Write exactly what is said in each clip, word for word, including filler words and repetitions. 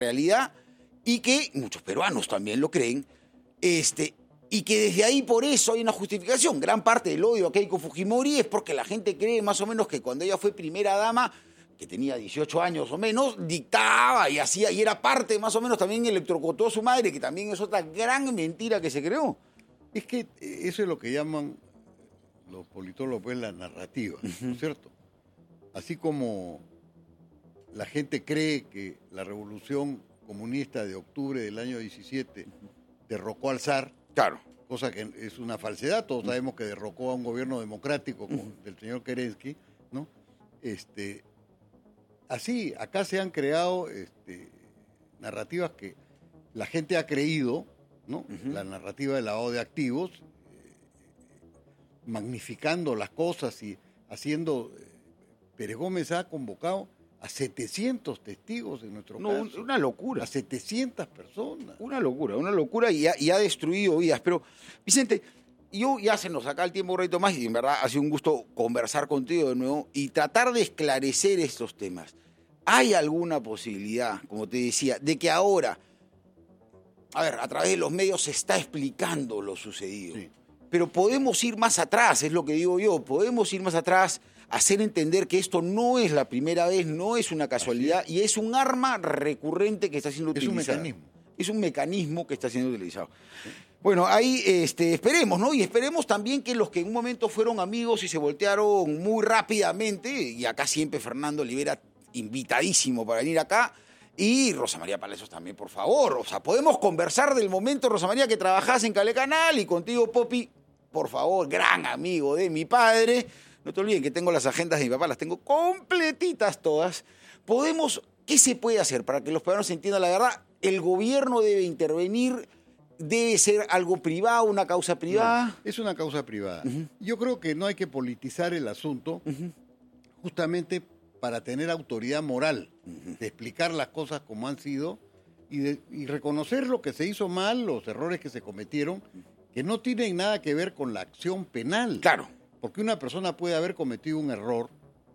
realidad y que muchos peruanos también lo creen, este, y que desde ahí por eso hay una justificación. Gran parte del odio a Keiko Fujimori es porque la gente cree más o menos que cuando ella fue primera dama, que tenía dieciocho años o menos, dictaba y hacía, y era parte más o menos también electrocutó a su madre, que también es otra gran mentira que se creó. Es que eso es lo que llaman los politólogos pues la narrativa, ¿no es cierto? Así como la gente cree que la revolución comunista de octubre del año diecisiete derrocó al zar, claro, cosa que es una falsedad, todos sabemos que derrocó a un gobierno democrático con, del señor Kerensky, ¿no? Este, así, acá se han creado este, narrativas que la gente ha creído, ¿no? Uh-huh. La narrativa del lavado de activos, eh, magnificando las cosas y haciendo... Eh, Pérez Gómez ha convocado a setecientos testigos en nuestro no, caso. Una locura. A setecientas personas. Una locura, una locura y ha, y ha destruido vidas. Pero, Vicente, yo ya se nos saca el tiempo un ratito más y en verdad ha sido un gusto conversar contigo de nuevo y tratar de esclarecer estos temas. ¿Hay alguna posibilidad, como te decía, de que ahora, a ver, a través de los medios se está explicando lo sucedido? Sí. Pero podemos ir más atrás, es lo que digo yo, podemos ir más atrás, hacer entender que esto no es la primera vez, no es una casualidad y es un arma recurrente que está siendo utilizada. Es un mecanismo. Es un mecanismo que está siendo utilizado. Sí. Bueno, ahí este, esperemos, ¿no? Y esperemos también que los que en un momento fueron amigos y se voltearon muy rápidamente, y acá siempre Fernando Olivera invitadísimo para venir acá, y Rosa María Palacios también, por favor. O sea, podemos conversar del momento, Rosa María, que trabajás en Cable Canal, y contigo, Popi, por favor, gran amigo de mi padre. No te olviden que tengo las agendas de mi papá, las tengo completitas todas. Podemos, ¿qué se puede hacer para que los peruanos entiendan la verdad? El gobierno debe intervenir, debe ser algo privado, una causa privada. No, es una causa privada. Uh-huh. Yo creo que no hay que politizar el asunto, uh-huh, justamente para tener autoridad moral, uh-huh, de explicar las cosas como han sido y, de, y reconocer lo que se hizo mal, los errores que se cometieron, que no tienen nada que ver con la acción penal. Claro. Porque una persona puede haber cometido un error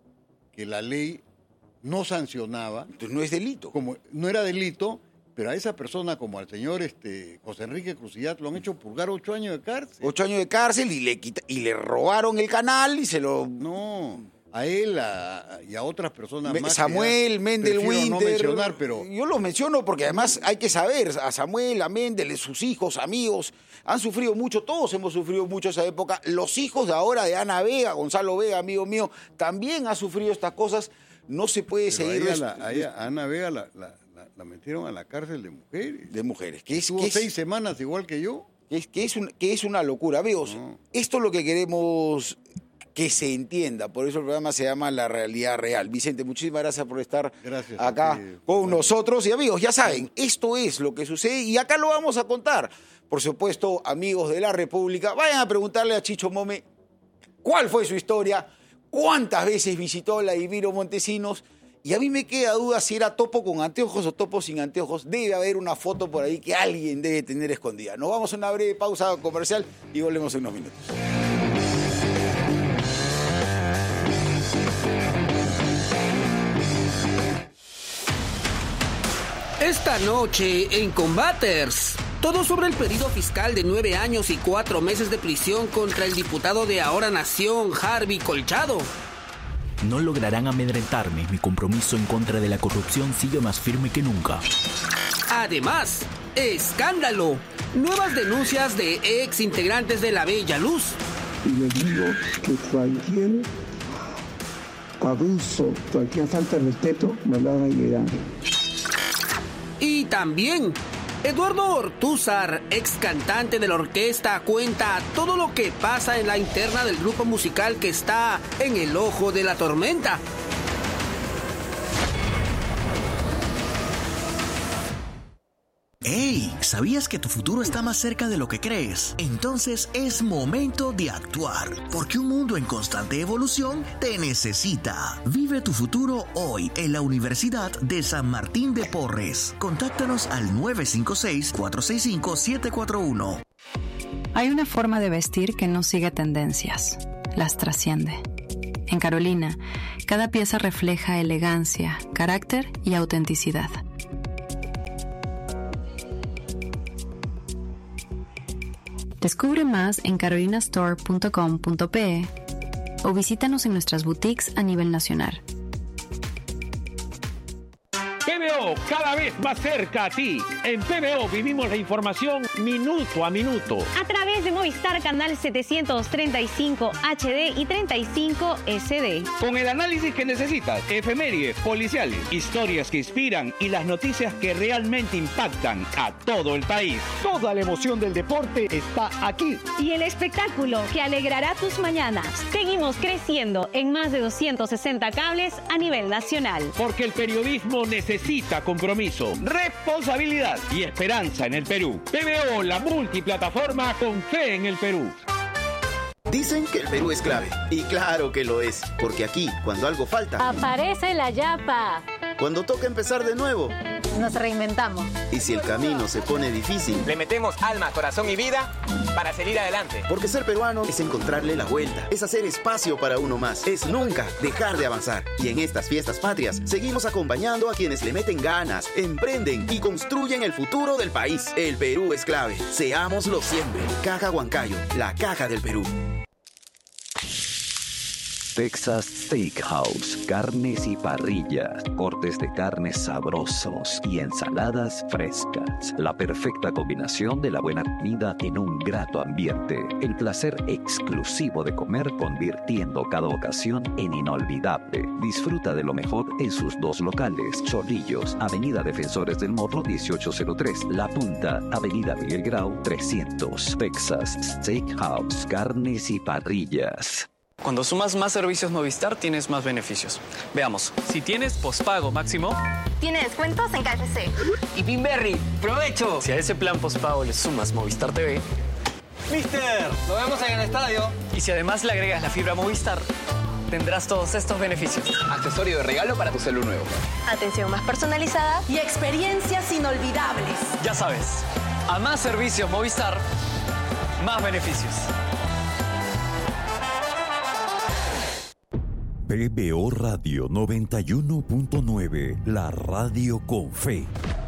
que la ley no sancionaba. Entonces no es delito. Como no era delito, pero a esa persona, como al señor este, José Enrique Crucillat, lo han hecho purgar ocho años de cárcel. Ocho años de cárcel y le, quita, y le robaron el canal y se lo... No, a él a, y a otras personas Me, más. Samuel, Mendel Winter. No mencionar, pero... Yo los menciono porque además hay que saber, a Samuel, a Mendel, sus hijos, amigos, han sufrido mucho, todos hemos sufrido mucho esa época. Los hijos de ahora de Ana Vega, Gonzalo Vega, amigo mío, también han sufrido estas cosas. No se puede pero seguir... A, ella, la, a, ella, a Ana Vega la, la, la, la metieron a la cárcel de mujeres. De mujeres. Que es, Estuvo que seis es, semanas igual que yo. Que es, que es, un, que es una locura. Veos, no. Esto es lo que queremos que se entienda. Por eso el programa se llama La Realidad Real. Vicente, muchísimas gracias por estar gracias acá ti, con nosotros. Y amigos, ya saben, esto es lo que sucede y acá lo vamos a contar. Por supuesto, amigos de la República, vayan a preguntarle a Chicho Mome cuál fue su historia, cuántas veces visitó la Ibiro Montesinos. Y a mí me queda duda si era topo con anteojos o topo sin anteojos. Debe haber una foto por ahí que alguien debe tener escondida. Nos vamos a una breve pausa comercial y volvemos en unos minutos. Esta noche en Combaters, todo sobre el pedido fiscal de nueve años y cuatro meses de prisión contra el diputado de Ahora Nación, Harvey Colchado. No lograrán amedrentarme, mi compromiso en contra de la corrupción sigue más firme que nunca. Además, escándalo, nuevas denuncias de ex integrantes de la Bella Luz. Y les digo que cualquier abuso, cualquier falta de respeto, me lo haga llegar. Y también, Eduardo Ortúzar, ex cantante de la orquesta, cuenta todo lo que pasa en la interna del grupo musical que está en el ojo de la tormenta. ¡Hey! ¿Sabías que tu futuro está más cerca de lo que crees? Entonces es momento de actuar, porque un mundo en constante evolución te necesita. Vive tu futuro hoy en la Universidad de San Martín de Porres. Contáctanos al nueve cinco seis, cuatro seis cinco, siete cuatro uno. Hay una forma de vestir que no sigue tendencias, las trasciende. En Carolina, cada pieza refleja elegancia, carácter y autenticidad. Descubre más en carolina store punto com punto pe o visítanos en nuestras boutiques a nivel nacional. P B O, cada vez más cerca a ti. En P B O vivimos la información minuto a minuto. A través de Movistar Canal setecientos treinta y cinco H D y treinta y cinco S D. Con el análisis que necesitas, efemérides, policiales, historias que inspiran y las noticias que realmente impactan a todo el país. Toda la emoción del deporte está aquí. Y el espectáculo que alegrará tus mañanas. Seguimos creciendo en más de doscientos sesenta cables a nivel nacional. Porque el periodismo necesita Necesita compromiso, responsabilidad y esperanza en el Perú. P B O, la multiplataforma con fe en el Perú. Dicen que el Perú es clave. Y claro que lo es. Porque aquí, cuando algo falta, aparece la yapa. Cuando toca empezar de nuevo, nos reinventamos. Y si el camino se pone difícil, le metemos alma, corazón y vida para seguir adelante. Porque ser peruano es encontrarle la vuelta, es hacer espacio para uno más, es nunca dejar de avanzar. Y en estas fiestas patrias, seguimos acompañando a quienes le meten ganas, emprenden y construyen el futuro del país. El Perú es clave. Seámoslo siempre. Caja Huancayo, la caja del Perú. Texas Steakhouse, carnes y parrillas, cortes de carnes sabrosos y ensaladas frescas. La perfecta combinación de la buena comida en un grato ambiente. El placer exclusivo de comer convirtiendo cada ocasión en inolvidable. Disfruta de lo mejor en sus dos locales. Chorrillos, Avenida Defensores del Morro dieciocho cero tres. La Punta, Avenida Miguel Grau trescientos. Texas Steakhouse, carnes y parrillas. Cuando sumas más servicios Movistar, tienes más beneficios. Veamos. Si tienes pospago máximo, tiene descuentos en K F C. Y Pinberry, ¡provecho! Si a ese plan pospago le sumas Movistar T V, ¡Mister! ¡Nos vemos en el estadio! Y si además le agregas la fibra Movistar, tendrás todos estos beneficios. Accesorio de regalo para tu celu nuevo. Atención más personalizada y experiencias inolvidables. Ya sabes, a más servicios Movistar, más beneficios. P B O Radio noventa y uno punto nueve, la radio con fe.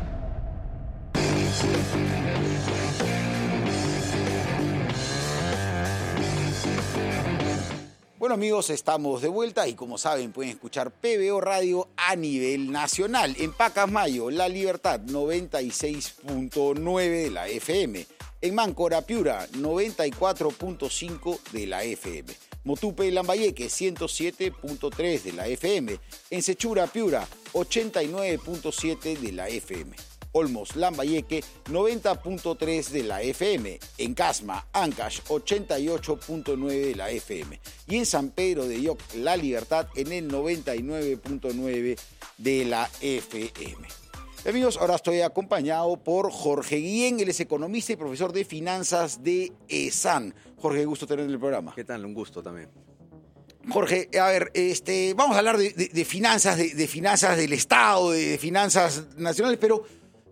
Bueno amigos, estamos de vuelta y como saben pueden escuchar P B O Radio a nivel nacional. En Pacasmayo, La Libertad noventa y seis punto nueve de la F M. En Máncora, Piura noventa y cuatro punto cinco de la F M. Motupe, Lambayeque ciento siete punto tres de la F M. En Sechura, Piura ochenta y nueve punto siete de la F M. Olmos, Lambayeque noventa punto tres de la F M. En Casma, Ancash ochenta y ocho punto nueve de la F M. Y en San Pedro de Yoc, La Libertad en el noventa y nueve punto nueve de la F M. Amigos, ahora estoy acompañado por Jorge Guillén, él es economista y profesor de finanzas de ESAN. Jorge, gusto tener en el programa. ¿Qué tal? Un gusto también. Jorge, a ver, este, vamos a hablar de, de, de finanzas, de, de finanzas del Estado, de, de finanzas nacionales, pero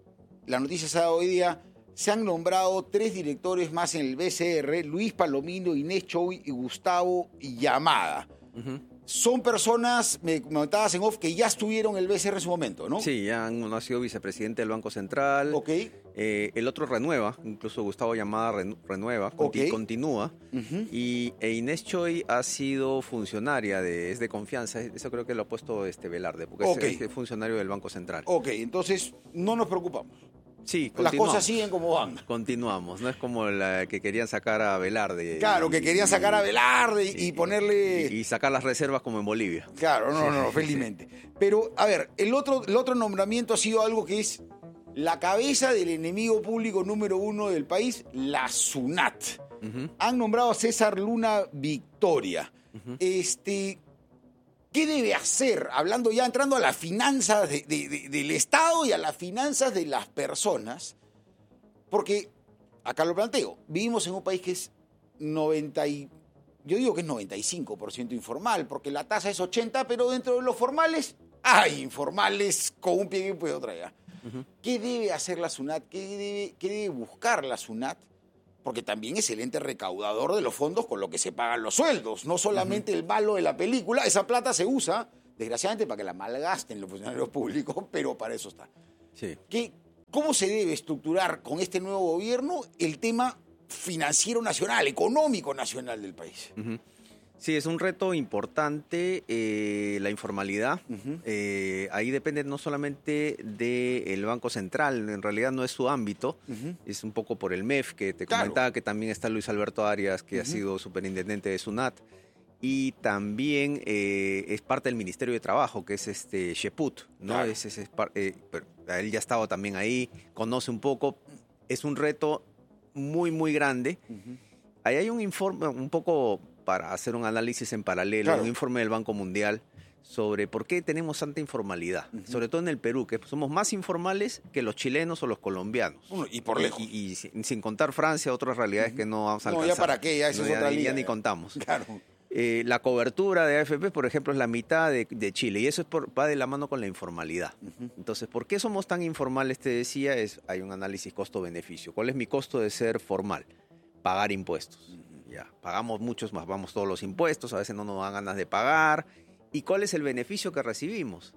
la noticia se ha dado hoy día, se han nombrado tres directores más en el B C R, Luis Palomino, Inés Choy y Gustavo Llamada. Uh-huh. Son personas, me comentabas en off, que ya estuvieron en el B C R en su momento, ¿no? Sí, ya uno ha sido vicepresidente del Banco Central. Ok. Eh, el otro renueva, incluso Gustavo Llamada renueva, okay. continúa. Uh-huh. Y e Inés Choy ha sido funcionaria, de, es de confianza, eso creo que lo ha puesto este Velarde, porque okay. es, es funcionario del Banco Central. Ok, entonces no nos preocupamos. Sí, las cosas siguen como van. Continuamos, no es como la que querían sacar a Velarde. Claro, y, que querían sacar a Velarde y, y ponerle... Y, y sacar las reservas como en Bolivia. Claro, no, no, no felizmente. Pero, a ver, el otro, el otro nombramiento ha sido algo que es la cabeza del enemigo público número uno del país, la SUNAT. Uh-huh. Han nombrado a César Luna Victoria. Uh-huh. Este... ¿Qué debe hacer? Hablando ya, entrando a las finanzas de, de, de, del Estado y a las finanzas de las personas, porque, acá lo planteo, vivimos en un país que es noventa y, yo digo que es noventa y cinco por ciento informal, porque la tasa es ochenta, pero dentro de los formales hay informales con un pie y un pie de otra ya. Uh-huh. ¿Qué debe hacer la SUNAT? ¿Qué debe, qué debe buscar la SUNAT? Porque también es el ente recaudador de los fondos con lo que se pagan los sueldos. No solamente uh-huh. el malo de la película, esa plata se usa, desgraciadamente, para que la malgasten los funcionarios públicos, pero para eso está. Sí. ¿Qué, ¿Cómo se debe estructurar con este nuevo gobierno el tema financiero nacional, económico nacional del país. Uh-huh. Sí, es un reto importante, eh, la informalidad. Uh-huh. Eh, ahí depende no solamente del Banco Central, en realidad no es su ámbito, uh-huh. es un poco por el M E F, que te claro. comentaba que también está Luis Alberto Arias, que uh-huh. ha sido superintendente de SUNAT, y también eh, es parte del Ministerio de Trabajo, que es este Cheput, ¿no? Claro. Es, es, es, eh, pero él ya ha estado también ahí, conoce un poco, es un reto muy, muy grande. Uh-huh. Ahí hay un informe un poco para hacer un análisis en paralelo, claro. un informe del Banco Mundial sobre por qué tenemos tanta informalidad, uh-huh. sobre todo en el Perú, que somos más informales que los chilenos o los colombianos. Bueno, y por lejos. Y, y, y sin, sin contar Francia, otras realidades uh-huh. que no vamos a alcanzar. No, ya para qué, ya eso no, es ya, otra ya, liga. Ya ni contamos. Claro. Eh, la cobertura de A F P, por ejemplo, es la mitad de, de Chile, y eso es por, va de la mano con la informalidad. Uh-huh. Entonces, ¿por qué somos tan informales? Te decía, es, hay un análisis costo-beneficio. ¿Cuál es mi costo de ser formal? Pagar impuestos. Uh-huh. Ya, pagamos muchos más, vamos todos los impuestos, a veces no nos dan ganas de pagar. ¿Y cuál es el beneficio que recibimos?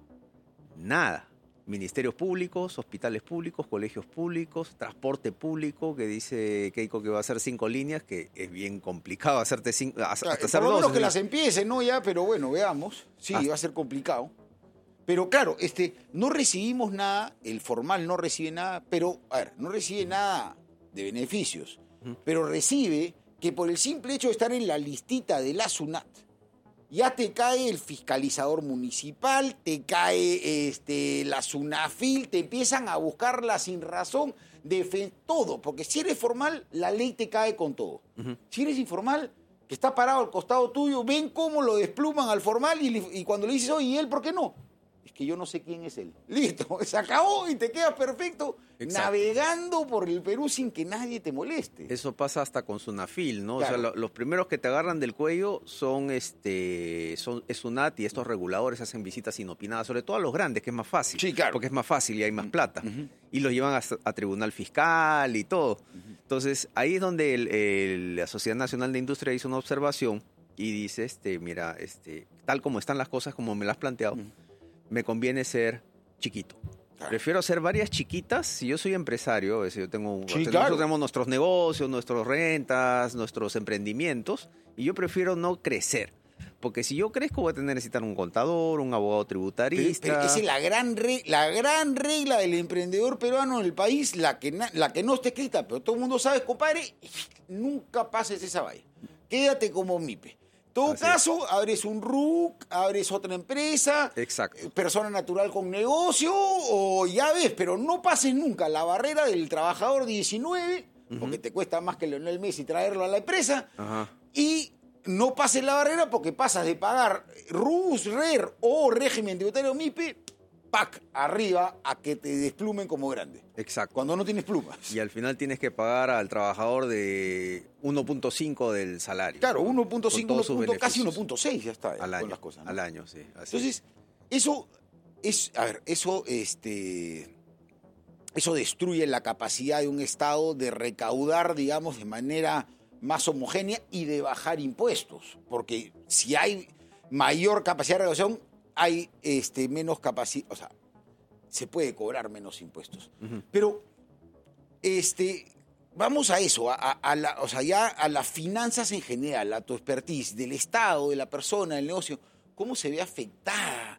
Nada. Ministerios públicos, hospitales públicos, colegios públicos, transporte público, que dice Keiko que va a hacer cinco líneas, que es bien complicado hacerte cinco, hasta claro, hacer por lo dos. menos que las empiecen, ¿no? Ya, pero bueno, veamos. Sí, ah. va a ser complicado. Pero claro, este, no recibimos nada, el formal no recibe nada, pero, a ver, no recibe nada de beneficios, uh-huh. pero recibe que por el simple hecho de estar en la listita de la SUNAT, ya te cae el fiscalizador municipal, te cae este, la SUNAFIL, te empiezan a buscarla sin razón, de todo, porque si eres formal, la ley te cae con todo. Uh-huh. Si eres informal, que está parado al costado tuyo, ven cómo lo despluman al formal y, y cuando le dices, oye, ¿y él por qué no? Es que yo no sé quién es él. Listo, se acabó y te quedas perfecto. Exacto. Navegando por el Perú sin que nadie te moleste. Eso pasa hasta con SUNAFIL, ¿no? Claro. O sea, lo, los primeros que te agarran del cuello son este son es SUNAT, y estos reguladores hacen visitas inopinadas, sobre todo a los grandes, que es más fácil. Sí, claro. Porque es más fácil y hay más plata. Uh-huh. Y los llevan a, a tribunal fiscal y todo. Uh-huh. Entonces, ahí es donde el, el, la Sociedad Nacional de Industria hizo una observación y dice, este, mira, este, tal como están las cosas, como me las has planteado, uh-huh. me conviene ser chiquito. Prefiero hacer varias chiquitas. Si yo soy empresario, yo tengo, sí, nosotros claro. tenemos nuestros negocios, nuestras rentas, nuestros emprendimientos, y yo prefiero no crecer. Porque si yo crezco voy a tener que necesitar un contador, un abogado tributarista. Pero, pero esa es la gran, re, la gran regla del emprendedor peruano en el país, la que, na, la que no está escrita, pero todo el mundo sabe, compadre, nunca pases esa valla. Quédate como MIPE. En todo Así caso, es. abres un R U C, abres otra empresa, Exacto. persona natural con negocio, o ya ves, pero no pases nunca la barrera del trabajador diecinueve, uh-huh. porque te cuesta más que Leonel Messi traerlo a la empresa, uh-huh. y no pases la barrera porque pasas de pagar R U S, R E R o régimen tributario MIPE, pack, arriba, a que te desplumen como grande. Exacto. Cuando no tienes plumas. Y al final tienes que pagar al trabajador de uno punto cinco del salario. Claro, uno punto cinco, casi uno punto seis ya está. Al con año, las cosas, ¿no? al año, sí. Así Entonces, eso, es, a ver, eso, este, eso destruye la capacidad de un Estado de recaudar, digamos, de manera más homogénea y de bajar impuestos. Porque si hay mayor capacidad de recaudación, hay este, menos capacidad, o sea, se puede cobrar menos impuestos. Uh-huh. Pero, este, vamos a eso, a, a, la, o sea, ya a las finanzas en general, a tu expertise del Estado, de la persona, del negocio, ¿cómo se ve afectada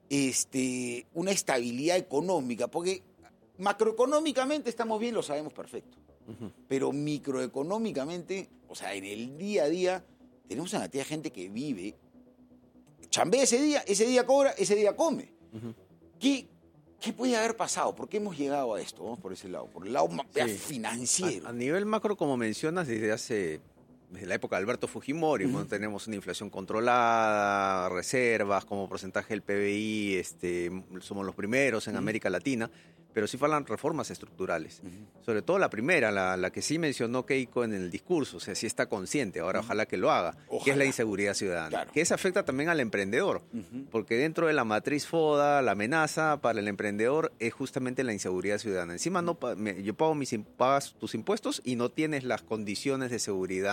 este, una estabilidad económica? Porque macroeconómicamente estamos bien, lo sabemos perfecto. Uh-huh. Pero microeconómicamente, o sea, en el día a día, tenemos una cantidad de gente que vive, chambea ese día, ese día cobra, ese día come. Uh-huh. ¿Qué, ¿Qué puede haber pasado? ¿Por qué hemos llegado a esto? Vamos por ese lado, por el lado sí. financiero. A, a nivel macro, como mencionas, desde hace, desde la época de Alberto Fujimori, uh-huh. cuando tenemos una inflación controlada, reservas, como porcentaje del P B I, este, somos los primeros en uh-huh. América Latina, pero sí faltan reformas estructurales. Uh-huh. Sobre todo la primera, la, la que sí mencionó Keiko en el discurso, o sea, sí está consciente, ahora uh-huh. ojalá que lo haga, ojalá. que es la inseguridad ciudadana. Claro. Que eso afecta también al emprendedor, uh-huh. porque dentro de la matriz FODA, la amenaza para el emprendedor es justamente la inseguridad ciudadana. Encima, no, me, yo pago mis, pagas tus impuestos y no tienes las condiciones de seguridad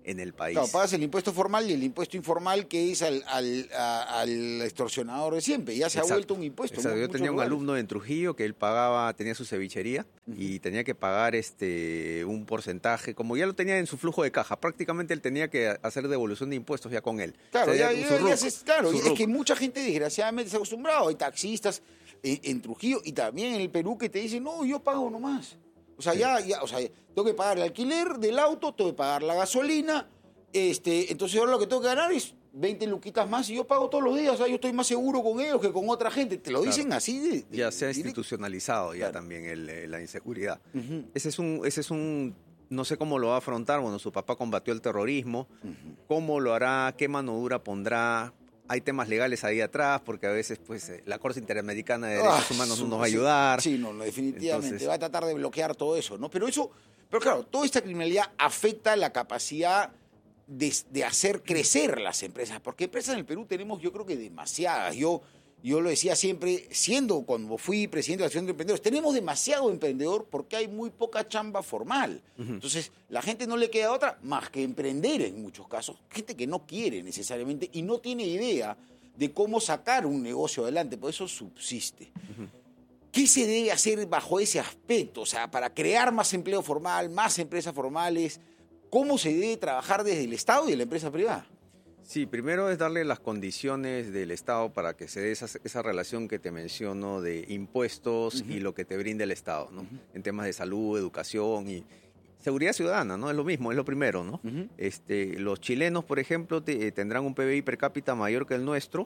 en el país. Claro, pagas el impuesto formal y el impuesto informal que es al, al, a, al extorsionador de siempre. Ya se Exacto. ha vuelto un impuesto. Exacto. Yo tenía un lugares. alumno en Trujillo que él pagaba, tenía su cevichería uh-huh. y tenía que pagar este un porcentaje, como ya lo tenía en su flujo de caja, prácticamente él tenía que hacer devolución de impuestos ya con él. Claro, o sea, ya, ya, ya, ya se, claro su es ruc. que mucha gente desgraciadamente se ha acostumbrado. Hay taxistas en, en Trujillo y también en el Perú que te dicen, no, yo pago nomás. O sea, sí. ya, ya, o sea, tengo que pagar el alquiler del auto, tengo que pagar la gasolina. Este, entonces ahora lo que tengo que ganar es veinte luquitas más y yo pago todos los días. O sea, yo estoy más seguro con ellos que con otra gente. Te lo claro. dicen así. De, de, ya se ha directo. institucionalizado ya claro. también el, la inseguridad. Uh-huh. Ese es un, ese es un, no sé cómo lo va a afrontar. Bueno, su papá combatió el terrorismo. Uh-huh. ¿Cómo lo hará? ¿Qué mano dura pondrá? Hay temas legales ahí atrás, porque a veces pues la Corte Interamericana de Derechos ah, Humanos no nos va a ayudar. Sí, no, no definitivamente. Entonces, va a tratar de bloquear todo eso, ¿no? Pero eso, pero claro, toda esta criminalidad afecta la capacidad de, de hacer crecer las empresas, porque empresas en el Perú tenemos, yo creo que demasiadas. Yo, yo lo decía siempre, siendo cuando fui presidente de la Asociación de Emprendedores, tenemos demasiado emprendedor porque hay muy poca chamba formal. Uh-huh. Entonces, la gente no le queda otra más que emprender en muchos casos. Gente que no quiere necesariamente y no tiene idea de cómo sacar un negocio adelante, por eso subsiste. Uh-huh. ¿Qué se debe hacer bajo ese aspecto? O sea, para crear más empleo formal, más empresas formales, ¿cómo se debe trabajar desde el Estado y de la empresa privada? Sí, primero es darle las condiciones del Estado para que se dé esa, esa relación que te menciono de impuestos uh-huh. y lo que te brinda el Estado, ¿no? Uh-huh. En temas de salud, educación y seguridad ciudadana, ¿no? Es lo mismo, es lo primero, ¿no? Uh-huh. Este, los chilenos, por ejemplo, te, tendrán un P B I per cápita mayor que el nuestro,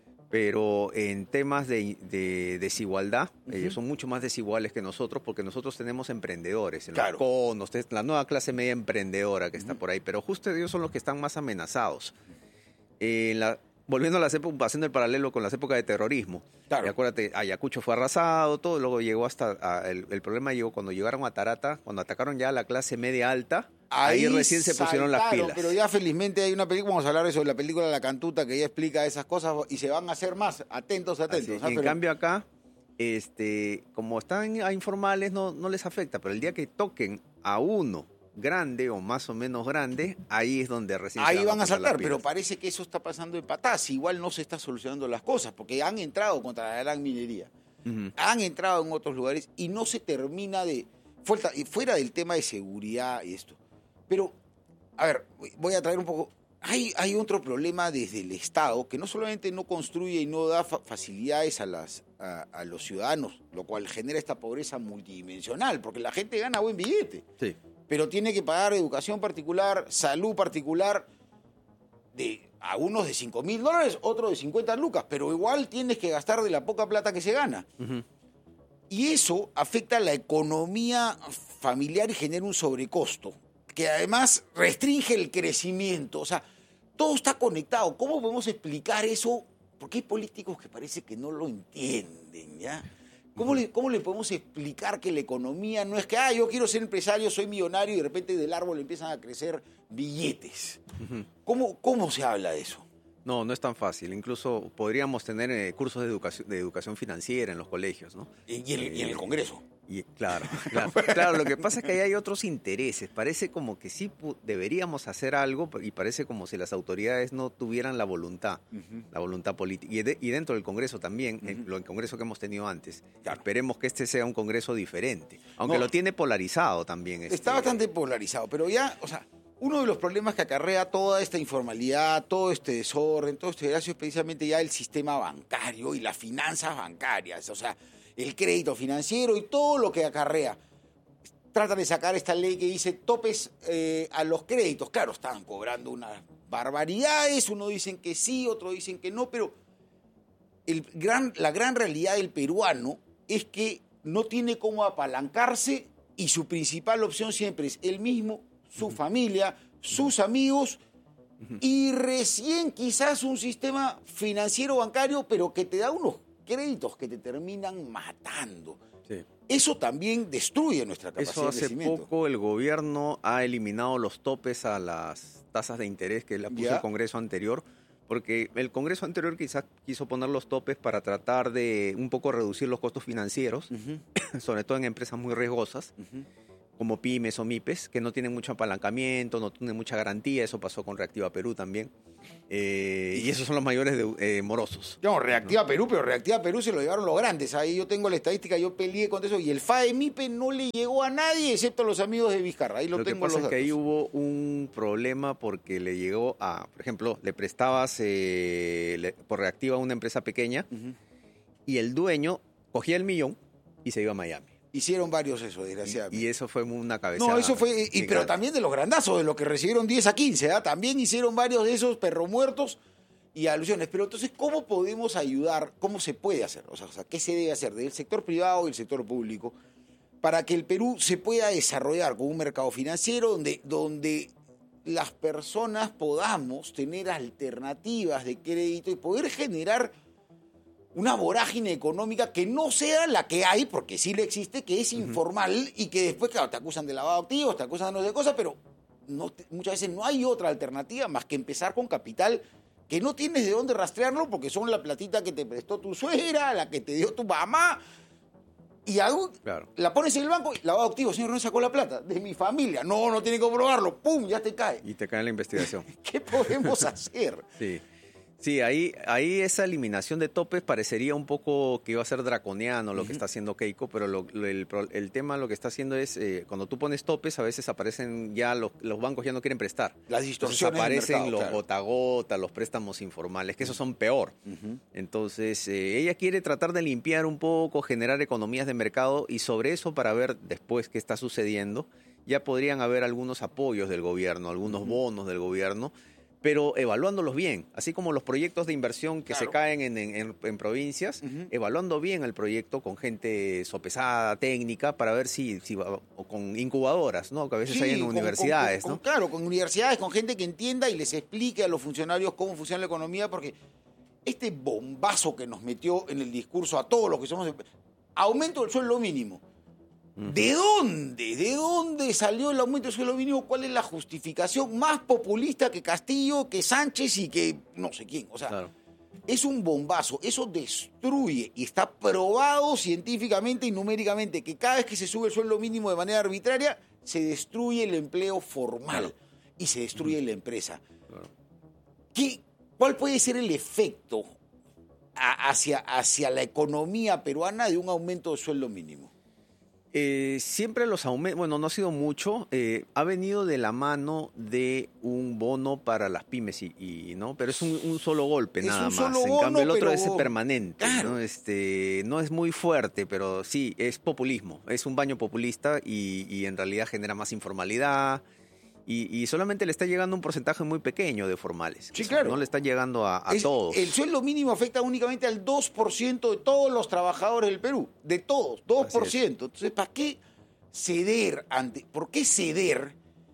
pero en temas de, de desigualdad, uh-huh. ellos son mucho más desiguales que nosotros porque nosotros tenemos emprendedores, en claro. los conos, la nueva clase media emprendedora que uh-huh. está por ahí, pero justo ellos son los que están más amenazados. Eh, la, volviendo a las épocas, haciendo el paralelo con las épocas de terrorismo. Claro. Y acuérdate, Ayacucho fue arrasado, todo, luego llegó hasta, a, el, el problema llegó cuando llegaron a Tarata, cuando atacaron ya a la clase media alta, ahí, ahí recién se pusieron las pilas. Pero ya felizmente hay una película, vamos a hablar de eso, de la película La Cantuta, que ya explica esas cosas y se van a hacer más, atentos, atentos. ¿Ah, en pero... cambio acá, este, como están informales, no, no les afecta, pero el día que toquen a uno grande o más o menos grande, ahí es donde recién ahí van a, a saltar, pero parece que eso está pasando en patadas. Igual no se está solucionando las cosas, porque han entrado contra la gran minería, uh-huh. han entrado en otros lugares y no se termina de... Fuera, fuera del tema de seguridad y esto. Pero, a ver, voy a traer un poco... Hay, hay otro problema desde el Estado, que no solamente no construye y no da fa- facilidades a, las, a, a los ciudadanos, lo cual genera esta pobreza multidimensional, porque la gente gana buen billete. Sí. Pero tiene que pagar educación particular, salud particular, de a unos de cinco mil dólares, otros de cincuenta lucas, pero igual tienes que gastar de la poca plata que se gana. Uh-huh. Y eso afecta a la economía familiar y genera un sobrecosto, que además restringe el crecimiento. O sea, todo está conectado. ¿Cómo podemos explicar eso? Porque hay políticos que parece que no lo entienden, ¿ya? ¿Cómo le, ¿Cómo le podemos explicar que la economía no es que, ah, yo quiero ser empresario, soy millonario y de repente del árbol empiezan a crecer billetes? Uh-huh. ¿Cómo, ¿Cómo se habla de eso? No, no es tan fácil. Incluso podríamos tener eh, cursos de educación, de educación financiera en los colegios, ¿no? Y en, eh, y en el Congreso. Y, claro, claro, claro. Lo que pasa es que ahí hay otros intereses. Parece como que sí pu- deberíamos hacer algo y parece como si las autoridades no tuvieran la voluntad, uh-huh. la voluntad política. Y, de, y dentro del Congreso también, uh-huh. en, lo, el Congreso que hemos tenido antes. Claro. Esperemos que este sea un Congreso diferente. Aunque no, lo tiene polarizado también. Este... Está bastante polarizado, pero ya, o sea, uno de los problemas que acarrea toda esta informalidad, todo este desorden, todo este desgracio es precisamente ya el sistema bancario y las finanzas bancarias. O sea, el crédito financiero y todo lo que acarrea. Tratan de sacar esta ley que dice topes eh, a los créditos. Claro, están cobrando unas barbaridades, unos dicen que sí, otros dicen que no, pero el gran, la gran realidad del peruano es que no tiene cómo apalancarse y su principal opción siempre es él mismo, su uh-huh. familia, sus amigos uh-huh. y recién quizás un sistema financiero bancario, pero que te da unos créditos que te terminan matando. Sí. Eso también destruye nuestra capacidad Eso hace de crecimiento. Poco el gobierno ha eliminado los topes a las tasas de interés que la puso ¿Ya? el Congreso anterior, porque el Congreso anterior quizás quiso poner los topes para tratar de un poco reducir los costos financieros, uh-huh. sobre todo en empresas muy riesgosas, uh-huh. como pymes o MIPES, que no tienen mucho apalancamiento, no tienen mucha garantía. Eso pasó con Reactiva Perú también. Eh, y esos son los mayores de, eh, morosos. No, Reactiva ¿no? Perú, pero Reactiva Perú se lo llevaron los grandes. Ahí yo tengo la estadística, yo peleé con eso. Y el F A E MIPE no le llegó a nadie, excepto a los amigos de Vizcarra. Ahí lo, lo tengo que pasa los es que datos. ahí hubo un problema porque le llegó a, por ejemplo, le prestabas eh, le, por Reactiva a una empresa pequeña uh-huh. y el dueño cogía el millón y se iba a Miami. Hicieron varios eso, desgraciadamente. Y, y eso fue una cabezada. No, eso fue, y, pero también de los grandazos, de los que recibieron diez a quince, ¿eh? También hicieron varios de esos perro muertos y alusiones. Pero entonces, ¿cómo podemos ayudar? ¿Cómo se puede hacer? O sea, o sea, ¿qué se debe hacer del sector privado y el sector público para que el Perú se pueda desarrollar con un mercado financiero donde, donde las personas podamos tener alternativas de crédito y poder generar una vorágine económica que no sea la que hay, porque sí le existe, que es informal uh-huh. y que después, claro, te acusan de lavado de activos, te acusan de no sé cosas, pero no te, muchas veces no hay otra alternativa más que empezar con capital que no tienes de dónde rastrearlo porque son la platita que te prestó tu suegra, la que te dio tu mamá, y algo, claro. la pones en el banco, lavado de activos, señor, no sacó la plata, de mi familia, no, no tiene que comprobarlo, pum, ya te cae. Y te cae en la investigación. ¿Qué podemos hacer? Sí. Sí, ahí, ahí esa eliminación de topes parecería un poco que iba a ser draconiano lo uh-huh. que está haciendo Keiko, pero lo, lo, el, el tema lo que está haciendo es, eh, cuando tú pones topes, a veces aparecen ya, los, los bancos ya no quieren prestar. Las distorsiones Entonces aparecen del mercado, los claro. gota a gota, los préstamos informales, que esos son peor. Uh-huh. Entonces, eh, ella quiere tratar de limpiar un poco, generar economías de mercado, y sobre eso, para ver después qué está sucediendo, ya podrían haber algunos apoyos del gobierno, algunos uh-huh. bonos del gobierno, pero evaluándolos bien, así como los proyectos de inversión que claro. se caen en, en, en provincias, uh-huh. evaluando bien el proyecto con gente sopesada, técnica, para ver si, si o con incubadoras, ¿no? Que a veces sí, hay en con, universidades, con, con, ¿no? Con, claro, con universidades, con gente que entienda y les explique a los funcionarios cómo funciona la economía, porque este bombazo que nos metió en el discurso a todos los que somos... Aumento del sueldo mínimo. ¿De dónde? ¿De dónde salió el aumento del sueldo mínimo? ¿Cuál es la justificación más populista que Castillo, que Sánchez y que no sé quién? O sea, claro. es un bombazo. Eso destruye y está probado científicamente y numéricamente que cada vez que se sube el sueldo mínimo de manera arbitraria, se destruye el empleo formal y se destruye la empresa. Claro. ¿Qué, ¿Cuál puede ser el efecto a, hacia, hacia la economía peruana de un aumento del sueldo mínimo? Eh, siempre los aumentos, bueno, no ha sido mucho, eh, ha venido de la mano de un bono para las pymes, y, y ¿no? Pero es un, un solo golpe es nada un más. Solo en bono, cambio, el otro pero... es permanente, claro. ¿no? Este, no es muy fuerte, pero sí, es populismo, es un baño populista y, y en realidad genera más informalidad. Y, y solamente le está llegando un porcentaje muy pequeño de formales. Sí, o sea, claro. No le está llegando a, a es, todos. El sueldo mínimo afecta únicamente al dos por ciento de todos los trabajadores del Perú. De todos, dos por ciento. Entonces, ¿para qué ceder ante... ¿Por qué ceder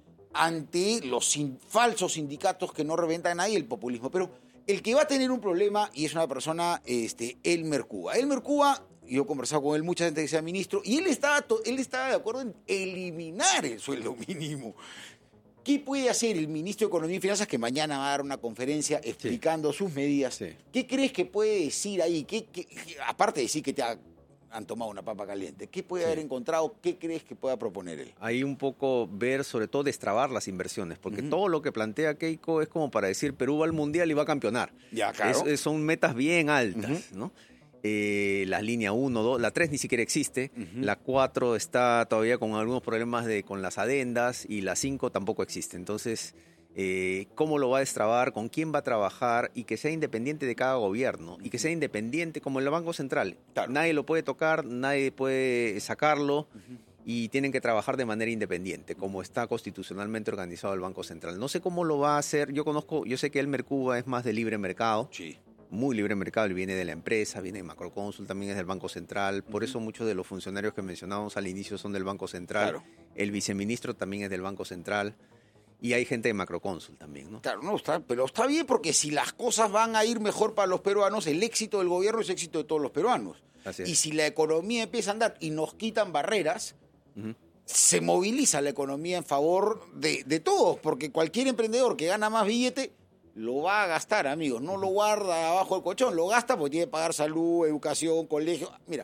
ante los sin, falsos sindicatos que no reventan a nadie el populismo? Pero el que va a tener un problema, y es una persona, este, Elmer Cuba. Elmer Cuba, yo he conversado con él, mucha gente que sea ministro, y él estaba, él estaba de acuerdo en eliminar el sueldo mínimo. ¿Qué puede hacer el ministro de Economía y Finanzas, que mañana va a dar una conferencia explicando sí. sus medidas? Sí. ¿Qué crees que puede decir ahí? ¿Qué, qué, qué, aparte de decir que te ha, han tomado una papa caliente, ¿qué puede sí. haber encontrado? ¿Qué crees que pueda proponer él? Ahí un poco ver, sobre todo, destrabar las inversiones, porque uh-huh. todo lo que plantea Keiko es como para decir Perú va al Mundial y va a campeonar. Ya, claro. Es, son metas bien altas, uh-huh. ¿no? Eh, la línea uno, dos, la tres ni siquiera existe, uh-huh. la cuatro está todavía con algunos problemas de, con las adendas, y la cinco tampoco existe. Entonces, eh, ¿cómo lo va a destrabar? ¿Con quién va a trabajar? Y que sea independiente de cada gobierno, y que sea independiente como el Banco Central. Claro. Nadie lo puede tocar, nadie puede sacarlo, uh-huh. y tienen que trabajar de manera independiente, como está constitucionalmente organizado el Banco Central. No sé cómo lo va a hacer. Yo conozco, yo sé que Elmer Cuba es más de libre mercado. Sí. Muy libre mercado, él viene de la empresa, viene de Macrocónsul, también es del Banco Central. Por uh-huh. eso muchos de los funcionarios que mencionábamos al inicio son del Banco Central. Claro. El viceministro también es del Banco Central. Y hay gente de Macrocónsul también, ¿no? Claro, no, está, pero está bien, porque si las cosas van a ir mejor para los peruanos, el éxito del gobierno es éxito de todos los peruanos. Así es. Y si la economía empieza a andar y nos quitan barreras, uh-huh. se moviliza la economía en favor de, de todos, porque cualquier emprendedor que gana más billete lo va a gastar, amigos. No lo guarda abajo del colchón, lo gasta porque tiene que pagar salud, educación, colegio. Mira,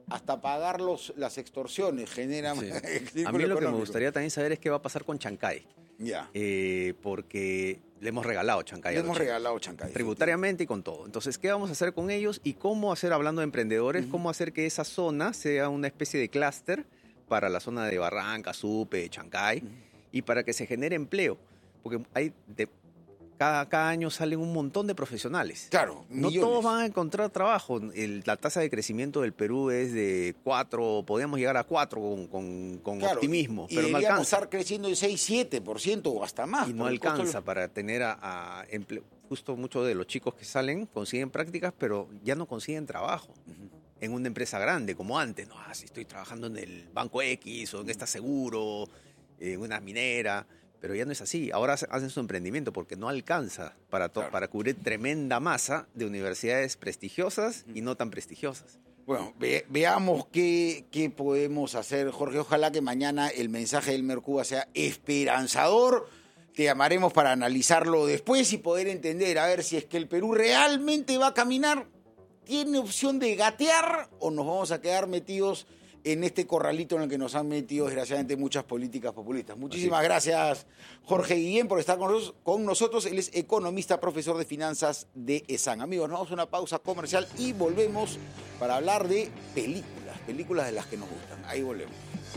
hasta pagar los, las extorsiones genera... Sí. el A mí lo económico. que me gustaría también saber es qué va a pasar con Chancay. Ya. Eh, porque le hemos regalado Chancay. Le a los hemos chicos, regalado Chancay. tributariamente y con todo. Entonces, ¿qué vamos a hacer con ellos? Y cómo hacer, hablando de emprendedores, uh-huh. cómo hacer que esa zona sea una especie de clúster para la zona de Barranca, Supe, Chancay, uh-huh. y para que se genere empleo. Porque hay de, cada, cada año salen un montón de profesionales. Claro, no millones. todos van a encontrar trabajo. El, la tasa de crecimiento del Perú es de cuatro, podríamos llegar a cuatro con, con, con claro, optimismo, y pero no alcanza. estar creciendo el seis, siete por ciento o hasta más. Y no alcanza para tener a, a empleo. Justo muchos de los chicos que salen consiguen prácticas, pero ya no consiguen trabajo. Uh-huh. En una empresa grande, como antes. No, ah, si estoy trabajando en el Banco X o en esta seguro, en una minera. Pero ya no es así. Ahora hacen su emprendimiento porque no alcanza para, to- claro. para cubrir tremenda masa de universidades prestigiosas y no tan prestigiosas. Bueno, ve- veamos qué, qué podemos hacer, Jorge. Ojalá que mañana el mensaje del Mercuba sea esperanzador. Te llamaremos para analizarlo después y poder entender, a ver si es que el Perú realmente va a caminar, tiene opción de gatear o nos vamos a quedar metidos en este corralito en el que nos han metido desgraciadamente muchas políticas populistas. Muchísimas Así. gracias, Jorge Guillén, por estar con nosotros, con nosotros. Él es economista, profesor de finanzas de ESAN. Amigos, nos vamos a una pausa comercial y volvemos para hablar de películas, películas de las que nos gustan. Ahí volvemos.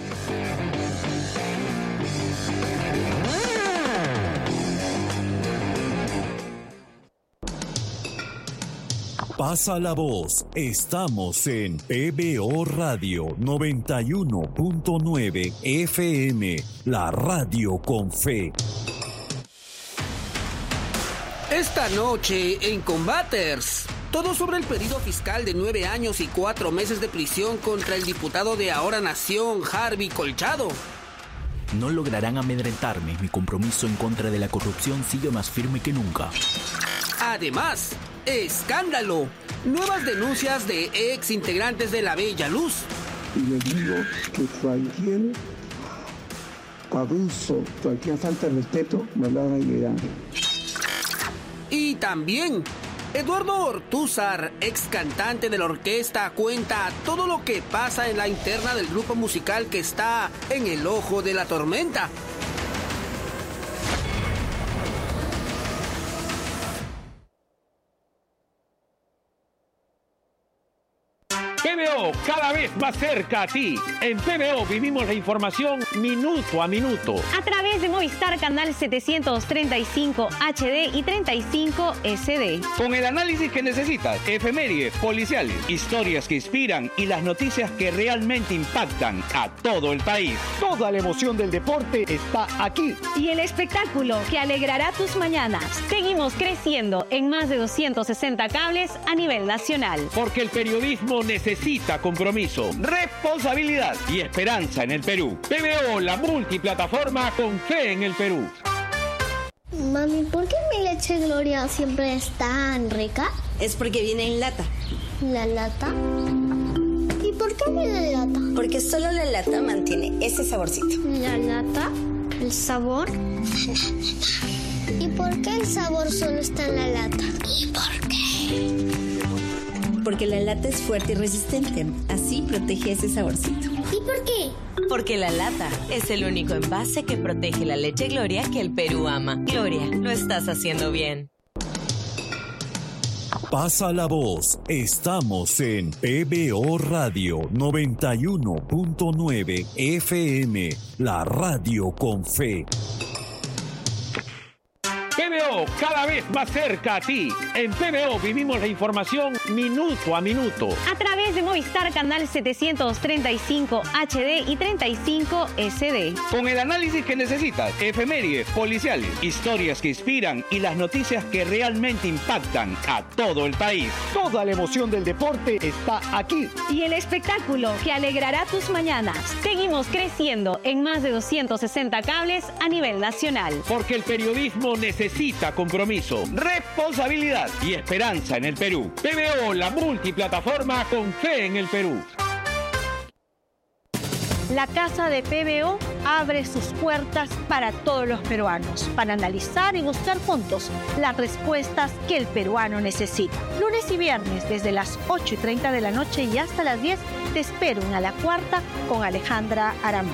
Pasa la voz, estamos en P B O Radio noventa y uno punto nueve F M, la radio con fe. Esta noche en Combaters, todo sobre el pedido fiscal de nueve años y cuatro meses de prisión contra el diputado de Ahora Nación, Harvey Colchado. No lograrán amedrentarme, mi compromiso en contra de la corrupción sigue más firme que nunca. Además, escándalo, nuevas denuncias de ex integrantes de la Bella Luz. Y les digo que cualquier abuso, cualquier falta de respeto, me lo hagan llegar. Y también, Eduardo Ortúzar, ex cantante de la orquesta, cuenta todo lo que pasa en la interna del grupo musical que está en el ojo de la tormenta. P B O, cada vez más cerca a ti. En P B O vivimos la información minuto a minuto. A través de Movistar Canal setecientos treinta y cinco H D y treinta y cinco S D. Con el análisis que necesitas, efemérides, policiales, historias que inspiran y las noticias que realmente impactan a todo el país. Toda la emoción del deporte está aquí. Y el espectáculo que alegrará tus mañanas. Seguimos creciendo en más de doscientos sesenta cables a nivel nacional. Porque el periodismo necesita Necesita compromiso, responsabilidad y esperanza en el Perú. P B O, la multiplataforma con fe en el Perú. Mami, ¿por qué mi leche Gloria siempre es tan rica? Es porque viene en lata. ¿La lata? ¿Y por qué viene en lata? Porque solo la lata mantiene ese saborcito. ¿La lata? ¿El sabor? ¿Y por qué el sabor solo está en la lata? ¿Y por qué? Porque la lata es fuerte y resistente. Así protege ese saborcito. ¿Y por qué? Porque la lata es el único envase que protege la leche Gloria que el Perú ama. Gloria, lo estás haciendo bien. Pasa la voz, estamos en P B O Radio noventa y uno punto nueve F M, la radio con fe. P B O, cada vez más cerca a ti. En P B O vivimos la información minuto a minuto. A través de Movistar Canal setecientos treinta y cinco H D y treinta y cinco S D. Con el análisis que necesitas, efemérides, policiales, historias que inspiran y las noticias que realmente impactan a todo el país. Toda la emoción del deporte está aquí. Y el espectáculo que alegrará tus mañanas. Seguimos creciendo en más de doscientos sesenta cables a nivel nacional. Porque el periodismo necesita Necesita compromiso, responsabilidad y esperanza en el Perú. P B O, la multiplataforma con fe en el Perú. La casa de P B O abre sus puertas para todos los peruanos, para analizar y buscar juntos las respuestas que el peruano necesita. Lunes y viernes, desde las ocho y treinta de la noche y hasta las diez, te espero en A la Cuarta con Alejandra Aramillo.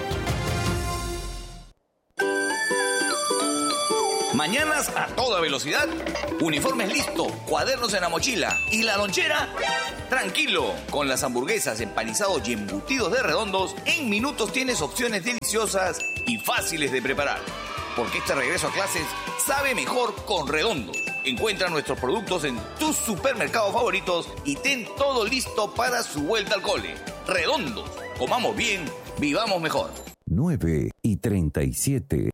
Mañanas a toda velocidad, uniformes listos, cuadernos en la mochila y la lonchera. Tranquilo, con las hamburguesas, empanizados y embutidos de Redondos, en minutos tienes opciones deliciosas y fáciles de preparar. Porque este regreso a clases sabe mejor con Redondos. Encuentra nuestros productos en tus supermercados favoritos y ten todo listo para su vuelta al cole. Redondos, comamos bien, vivamos mejor. nueve y treinta y siete.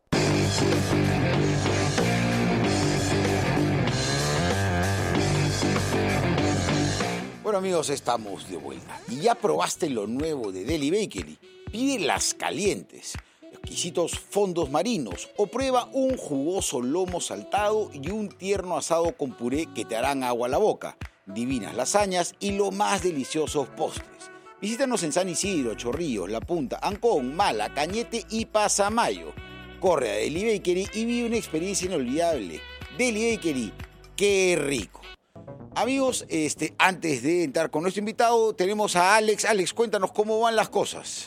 Bueno, amigos, estamos de vuelta. ¿Y ya probaste lo nuevo de Deli Bakery? Pide las calientes, exquisitos fondos marinos o prueba un jugoso lomo saltado y un tierno asado con puré que te harán agua a la boca, divinas lasañas y los más deliciosos postres. Visítanos en San Isidro, Chorrillos, La Punta, Ancón, Mala, Cañete y Pasamayo. Corre a Deli Bakery y vive una experiencia inolvidable. Deli Bakery, ¡qué rico! Amigos, este, antes de entrar con nuestro invitado, tenemos a Alex. Alex, cuéntanos cómo van las cosas.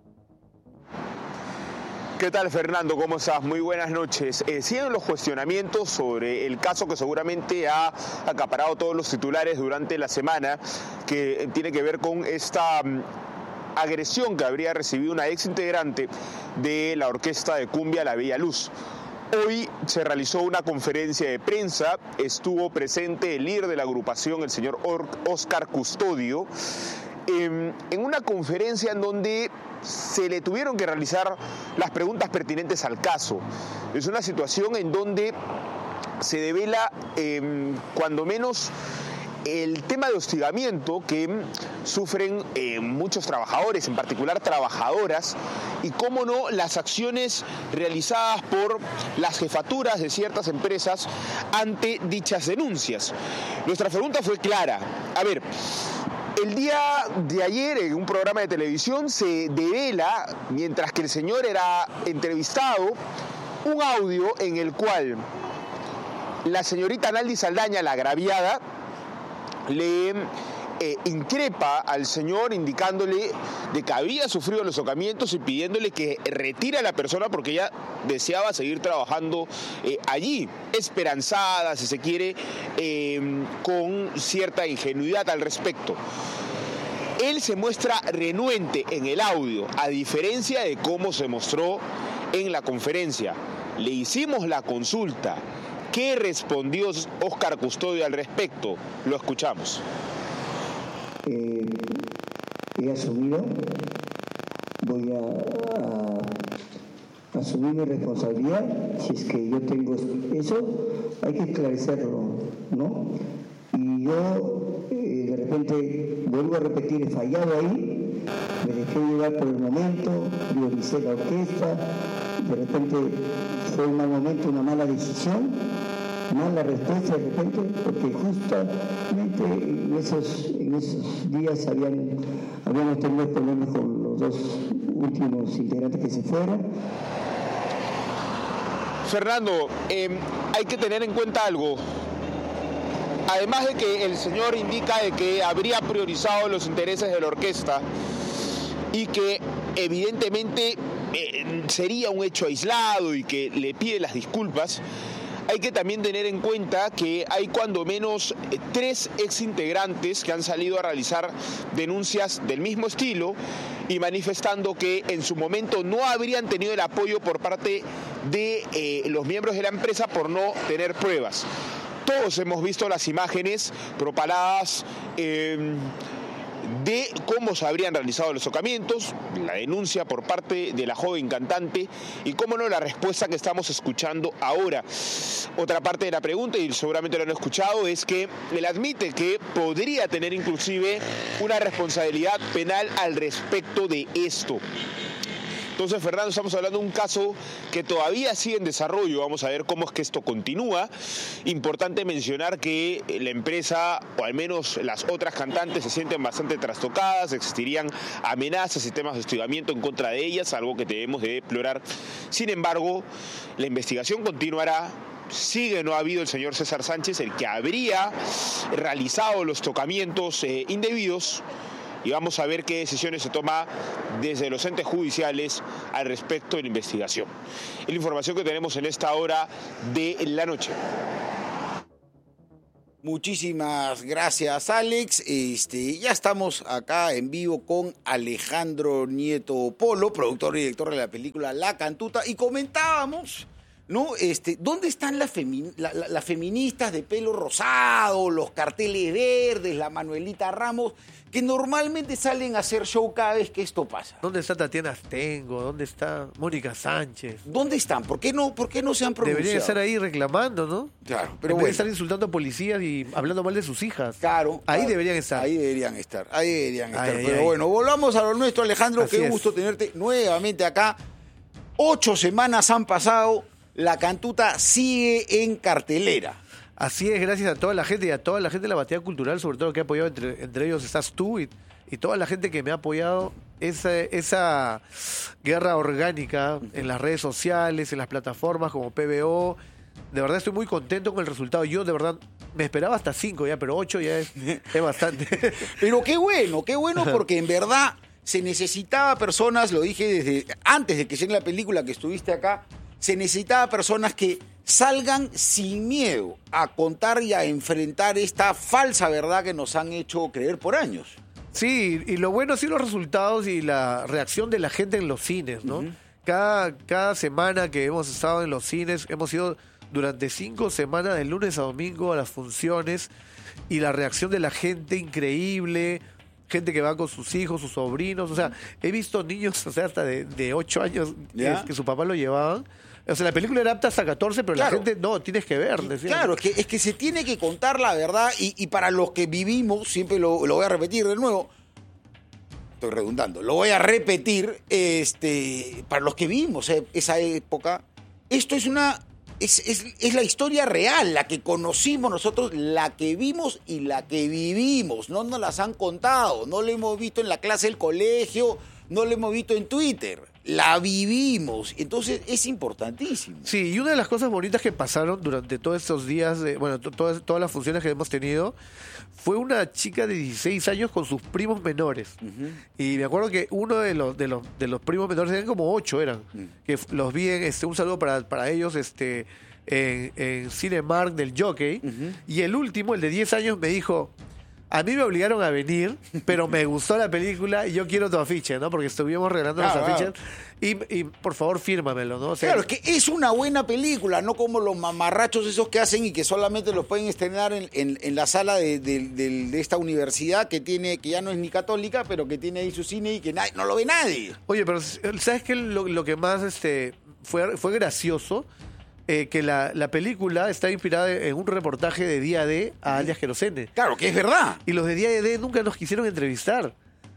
¿Qué tal, Fernando? ¿Cómo estás? Muy buenas noches. Eh, siguen los cuestionamientos sobre el caso que seguramente ha acaparado todos los titulares durante la semana, que tiene que ver con esta um, agresión que habría recibido una ex integrante de la orquesta de cumbia La Bella Luz. Hoy se realizó una conferencia de prensa, estuvo presente el líder de la agrupación, el señor Óscar Custodio, en una conferencia en donde se le tuvieron que realizar las preguntas pertinentes al caso. Es una situación en donde se devela, eh, cuando menos, el tema de hostigamiento que sufren eh, muchos trabajadores, en particular trabajadoras, y cómo no, las acciones realizadas por las jefaturas de ciertas empresas ante dichas denuncias. Nuestra pregunta fue clara. A ver, el día de ayer en un programa de televisión se devela, mientras que el señor era entrevistado, un audio en el cual la señorita Naldi Saldaña, la agraviada, le eh, increpa al señor indicándole de que había sufrido los ahorcamientos y pidiéndole que retire a la persona porque ella deseaba seguir trabajando eh, allí, esperanzada, si se quiere, eh, con cierta ingenuidad al respecto. Él se muestra renuente en el audio, a diferencia de cómo se mostró en la conferencia. Le hicimos la consulta. ¿Qué respondió Óscar Custodio al respecto? Lo escuchamos. Eh, he asumido, voy a, a asumir mi responsabilidad. Si es que yo tengo eso, hay que esclarecerlo, ¿no? Y yo, eh, de repente, vuelvo a repetir, he fallado ahí, me dejé llevar por el momento, prioricé la orquesta, de repente fue un mal momento, una mala decisión, mala respuesta de repente, porque justamente en esos, en esos días habían, habíamos tenido problemas con los dos últimos integrantes que se fueron. Fernando, eh, hay que tener en cuenta algo. Además de que el señor indica de que habría priorizado los intereses de la orquesta y que evidentemente eh, sería un hecho aislado y que le pide las disculpas, hay que también tener en cuenta que hay cuando menos eh, tres exintegrantes que han salido a realizar denuncias del mismo estilo y manifestando que en su momento no habrían tenido el apoyo por parte de eh, los miembros de la empresa por no tener pruebas. Todos hemos visto las imágenes propaladas eh, de cómo se habrían realizado los ahorcamientos, la denuncia por parte de la joven cantante y cómo no la respuesta que estamos escuchando ahora. Otra parte de la pregunta, y seguramente lo han escuchado, es que él admite que podría tener inclusive una responsabilidad penal al respecto de esto. Entonces, Fernando, estamos hablando de un caso que todavía sigue en desarrollo. Vamos a ver cómo es que esto continúa. Importante mencionar que la empresa, o al menos las otras cantantes, se sienten bastante trastocadas. Existirían amenazas y temas de hostigamiento en contra de ellas, algo que debemos de deplorar. Sin embargo, la investigación continuará. Sigue no ha habido el señor César Sánchez, el que habría realizado los tocamientos eh, indebidos, y vamos a ver qué decisiones se toma desde los entes judiciales al respecto de la investigación. Es la información que tenemos en esta hora de la noche. Muchísimas gracias, Alex. Este, ya estamos acá en vivo con Alejandro Nieto Polo, productor y director de la película La Cantuta, y comentábamos, ¿no? Este, ¿dónde están las, femi- la, la, las feministas de pelo rosado, los carteles verdes, la Manuelita Ramos, que normalmente salen a hacer show cada vez que esto pasa? ¿Dónde está Tatiana Astengo? ¿Dónde está Mónica Sánchez? ¿Dónde están? ¿Por qué no, por qué no se han pronunciado? Deberían estar ahí reclamando, ¿no? Claro, pero en vez bueno. de estar insultando a policías y hablando mal de sus hijas. Claro. Ahí claro, deberían estar. Ahí deberían estar, ahí deberían estar. Ay, ay, pero ay. bueno, volvamos a lo nuestro, Alejandro. Así Qué es. gusto tenerte nuevamente acá. Ocho semanas han pasado. La Cantuta sigue en cartelera. Así es, gracias a toda la gente y a toda la gente de la batalla cultural, sobre todo que ha apoyado, entre, entre ellos estás tú y, y toda la gente que me ha apoyado esa, esa guerra orgánica en las redes sociales, en las plataformas como P B O. De verdad estoy muy contento con el resultado. Yo de verdad me esperaba hasta cinco ya, pero ocho ya es, es bastante. Pero qué bueno, qué bueno, porque en verdad se necesitaba personas, lo dije desde antes de que llegue la película que estuviste acá, se necesitaba personas que salgan sin miedo a contar y a enfrentar esta falsa verdad que nos han hecho creer por años. Sí, y lo bueno ha sido los resultados y la reacción de la gente en los cines, ¿no? Uh-huh. Cada, cada semana que hemos estado en los cines, hemos ido durante cinco semanas, de lunes a domingo, a las funciones, y la reacción de la gente increíble, gente que va con sus hijos, sus sobrinos, o sea, he visto niños, o sea, hasta de, de ocho años que, que su papá lo llevaban. O sea, la película era apta hasta catorce, pero claro, la gente, no, tienes que ver. Decían. Claro, es que, es que se tiene que contar la verdad, y, y para los que vivimos, siempre lo, lo voy a repetir de nuevo, estoy redundando, lo voy a repetir, este, para los que vivimos esa época, esto es una, es, es, es la historia real, la que conocimos nosotros, la que vimos y la que vivimos, no nos las han contado, no lo hemos visto en la clase del colegio, no lo hemos visto en Twitter. La vivimos, entonces es importantísimo. Sí, y una de las cosas bonitas que pasaron durante todos estos días, de, bueno, to- todas, todas las funciones que hemos tenido, fue una chica de dieciséis años con sus primos menores. Uh-huh. Y me acuerdo que uno de los de los, de los primos menores, eran como ocho, eran, uh-huh. que los vi en, este, un saludo para, para ellos, este, en, en Cinemark del Jockey, uh-huh. y el último, el de diez años, me dijo... A mí me obligaron a venir, pero me gustó la película y yo quiero tu afiche, ¿no? Porque estuvimos regalando claro, los afiches. Claro. Y, y por favor, fírmamelo, ¿no? O sea, claro, es que es una buena película, no como los mamarrachos esos que hacen y que solamente los pueden estrenar en, en, en la sala de, de, de, de esta universidad que tiene, que ya no es ni católica, pero que tiene ahí su cine y que nadie, no lo ve nadie. Oye, pero ¿sabes qué? Lo, lo que más este fue, fue gracioso... Eh, que la, la película está inspirada en un reportaje de Día D a alias Querosene. Claro, que es verdad. Y los de Día D nunca nos quisieron entrevistar.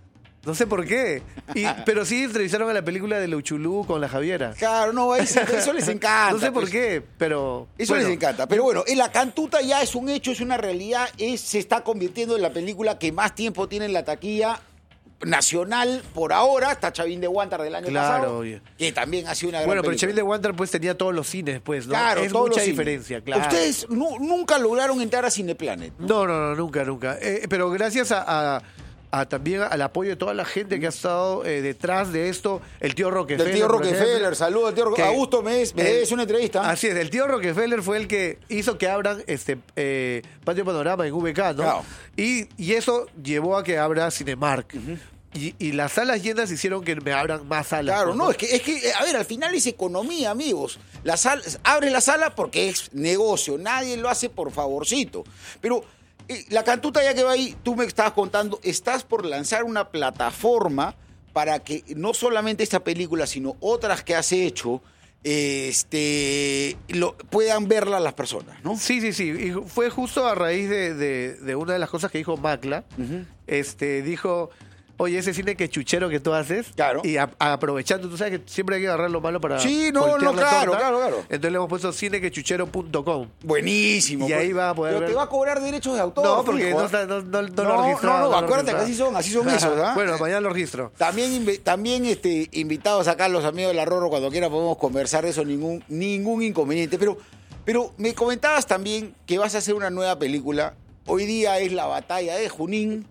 No sé por qué. Y, pero sí entrevistaron a la película de Luchulú con la Javiera. Claro, no, eso, eso les encanta. No sé por pues, qué, pero... Eso bueno. les encanta. Pero bueno, La Cantuta ya es un hecho, es una realidad. Es, se está convirtiendo en la película que más tiempo tiene en la taquilla nacional por ahora. Está Chavín de Huántar del año claro, pasado, oye. que también ha sido una gran Bueno, pero película. Chavín de Huántar pues tenía todos los cines, pues, ¿no? Claro, es todos mucha los diferencia, cines. claro. Ustedes nu- nunca lograron entrar a Cineplanet, ¿no? No, no, no, nunca, nunca. Eh, pero gracias a... a A, también al apoyo de toda la gente que ha estado eh, detrás de esto, el tío Rockefeller. El tío Rockefeller, saludos al tío Rockefeller. Augusto me es, me es una entrevista. Así es, el tío Rockefeller fue el que hizo que abran este eh, Patio Panorama en V K, ¿no? Claro. Y, y eso llevó a que abra Cinemark. Uh-huh. Y, y las salas llenas hicieron que me abran más salas. Claro, no, no es, que, es que, a ver, al final es economía, amigos. La sal, abre la sala porque es negocio, nadie lo hace por favorcito. Pero... La Cantuta, ya que va ahí, tú me estabas contando, estás por lanzar una plataforma para que no solamente esta película, sino otras que has hecho, este, lo, puedan verla las personas, ¿no? Sí, sí, sí. Y fue justo a raíz de, de, de una de las cosas que dijo Macla. Uh-huh. Este, dijo, oye, ese cine que chuchero que tú haces, claro. y a, aprovechando, tú sabes que siempre hay que agarrar lo malo para sí, no, voltear no, la claro, torta. claro, claro. Entonces le hemos puesto cine que chuchero punto com. Buenísimo. Y pues. ahí va a poder Pero ver. te va a cobrar derechos de autor. No, porque fijo, no, ¿eh? está- no, no, no, No, lo registrado. no, no, lo acuérdate que registrado. así son, así son esos, ¿ah? Bueno, mañana lo registro. También, invi- también este, invitados acá los amigos de la Rorro, cuando quiera podemos conversar de eso, ningún, ningún inconveniente. Pero, pero me comentabas también que vas a hacer una nueva película. Hoy día es la batalla de Junín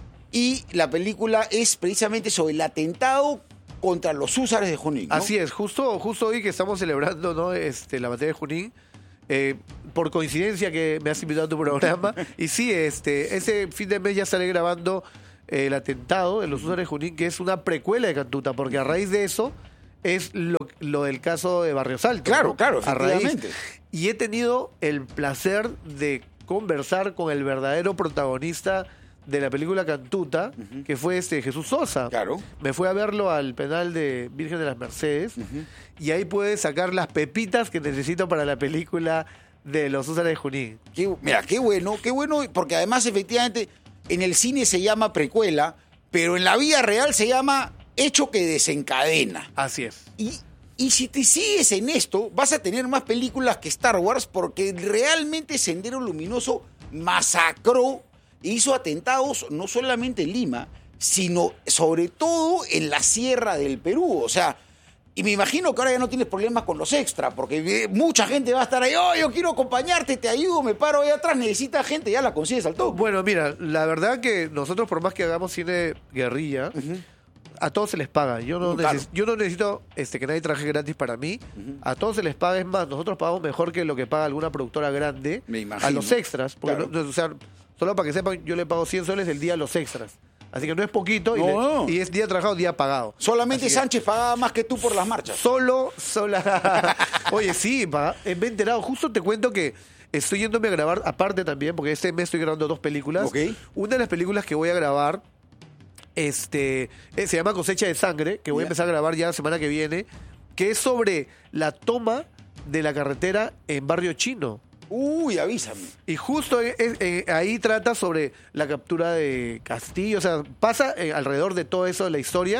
y la película es precisamente sobre el atentado contra los húsares de Junín, ¿no? Así es, justo, justo hoy que estamos celebrando, ¿no? este, la batalla de Junín, eh, por coincidencia que me has invitado a tu programa, y sí, este, ese fin de mes ya estaré grabando eh, el atentado de los húsares de Junín, que es una precuela de Cantuta, porque a raíz de eso es lo, lo del caso de Barrios Altos. Claro, ¿no? claro, A raíz. efectivamente. Y he tenido el placer de conversar con el verdadero protagonista de la película Cantuta, uh-huh. que fue este Jesús Sosa. Claro. Me fui a verlo al penal de Virgen de las Mercedes, uh-huh. y ahí pude sacar las pepitas que necesito para la película de los húsares de Junín. Qué, mira, qué bueno, qué bueno, porque además efectivamente en el cine se llama precuela, pero en la vida real se llama hecho que desencadena. Así es. Y, y si te sigues en esto, vas a tener más películas que Star Wars, porque realmente Sendero Luminoso masacró e hizo atentados no solamente en Lima, sino sobre todo en la sierra del Perú. O sea, y me imagino que ahora ya no tienes problemas con los extras, porque mucha gente va a estar ahí, oh, yo quiero acompañarte, te ayudo, me paro ahí atrás, necesitas gente, ya la consigues al toque. Bueno, mira, la verdad que nosotros, por más que hagamos cine guerrilla, uh-huh. a todos se les paga. Yo no, claro. neces- yo no necesito este, que nadie trabaje gratis para mí. Uh-huh. A todos se les paga. Es más, nosotros pagamos mejor que lo que paga alguna productora grande me imagino. a los extras. Porque Claro. no, no, o sea, solo para que sepan, yo le pago cien soles el día a los extras. Así que no es poquito y, No, le- no. y es día trabajado, día pagado. Solamente Así que- Sánchez pagaba más que tú por las marchas. Solo, sola. Oye, sí, pa, eh, me he enterado. Justo te cuento que estoy yéndome a grabar, aparte también, porque este mes estoy grabando dos películas. Ok. Una de las películas que voy a grabar este, eh, se llama Cosecha de Sangre, que voy Ya. a empezar a grabar ya la semana que viene, que es sobre la toma de la carretera en Barrio Chino. Uy, avísame. Y justo eh, eh, ahí trata sobre la captura de Castillo, o sea, pasa eh, alrededor de todo eso de la historia.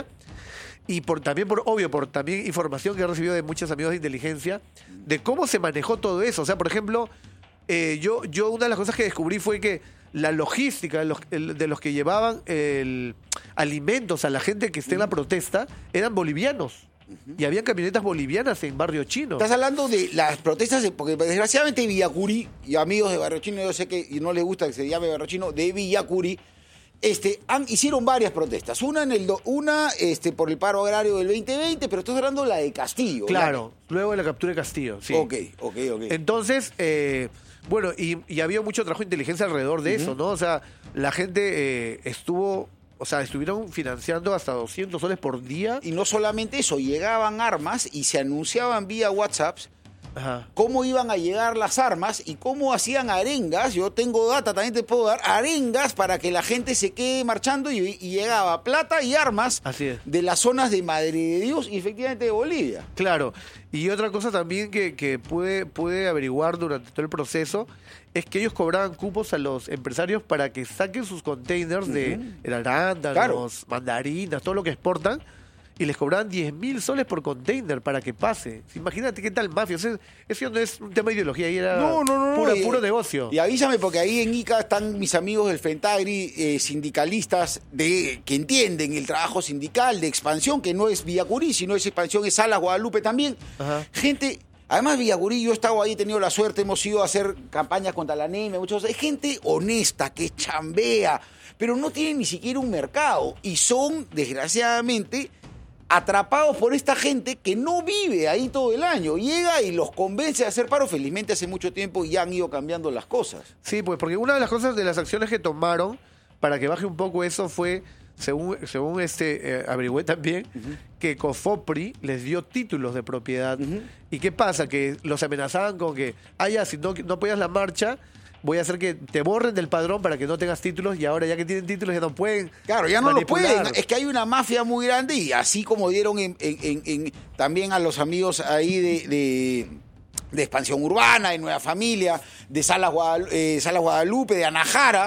Y por también, por obvio, por también información que he recibido de muchos amigos de inteligencia, de cómo se manejó todo eso. O sea, por ejemplo, eh, yo, yo una de las cosas que descubrí fue que la logística de los, el- de los que llevaban el, alimentos a la gente que esté en la protesta eran bolivianos. Y habían camionetas bolivianas en Barrio Chino. Estás hablando de las protestas, de- porque desgraciadamente Villacuri, y amigos de Barrio Chino, yo sé que y no les gusta que se llame Barrio Chino, de Villacuri, este, han, hicieron varias protestas. Una en el do- una este, por el paro agrario del veinte veinte, pero estás hablando de la de Castillo. Claro, luego de la captura de Castillo, sí. Ok, ok, ok. Entonces, eh, bueno, y, y había mucho trabajo de inteligencia alrededor de Ujú. eso, ¿no? O sea, la gente eh, estuvo, o sea, estuvieron financiando hasta doscientos soles por día. Y no solamente eso, llegaban armas y se anunciaban vía WhatsApp Ajá. cómo iban a llegar las armas y cómo hacían arengas. Yo tengo data, también te puedo dar arengas para que la gente se quede marchando y, y llegaba plata y armas Así es. de las zonas de Madre de Dios y efectivamente de Bolivia. Claro, y otra cosa también que, que pude, pude averiguar durante todo el proceso es que ellos cobraban cupos a los empresarios para que saquen sus containers de Ujú. el arándanos, Claro. mandarinas, todo lo que exportan, y les cobraban diez mil soles por container para que pase. Imagínate qué tal mafia. Eso, eso no es un tema de ideología, ahí era No, no, no, no. pura- Y- puro negocio. Y avísame, porque ahí en Ica están mis amigos del Fentagri, eh, sindicalistas de que entienden el trabajo sindical de expansión, que no es Villacurí, sino es expansión, es Salas, Guadalupe también. Ajá. Gente, además Villacurí, yo he estado ahí, he tenido la suerte, hemos ido a hacer campañas contra la anemia, muchas cosas. Es gente honesta, que chambea, pero no tienen ni siquiera un mercado. Y son, desgraciadamente, atrapados por esta gente que no vive ahí todo el año. Llega y los convence a hacer paro. Felizmente hace mucho tiempo ya han ido cambiando las cosas. Sí, pues porque una de las cosas de las acciones que tomaron para que baje un poco eso fue, según, según este eh, averigüé también, que Cofopri les dio títulos de propiedad. ¿Y qué pasa? Que los amenazaban con que, ah, ya, si no, no apoyas la marcha, voy a hacer que te borren del padrón para que no tengas títulos, y ahora ya que tienen títulos ya no pueden. Claro, ya no manipular. lo pueden. Es que hay una mafia muy grande y así como dieron en, en- en- en- también a los amigos ahí de, de, de Expansión Urbana, de Nueva Familia, de Salas Guadalupe, eh, Salas Guadalupe, de Anajara,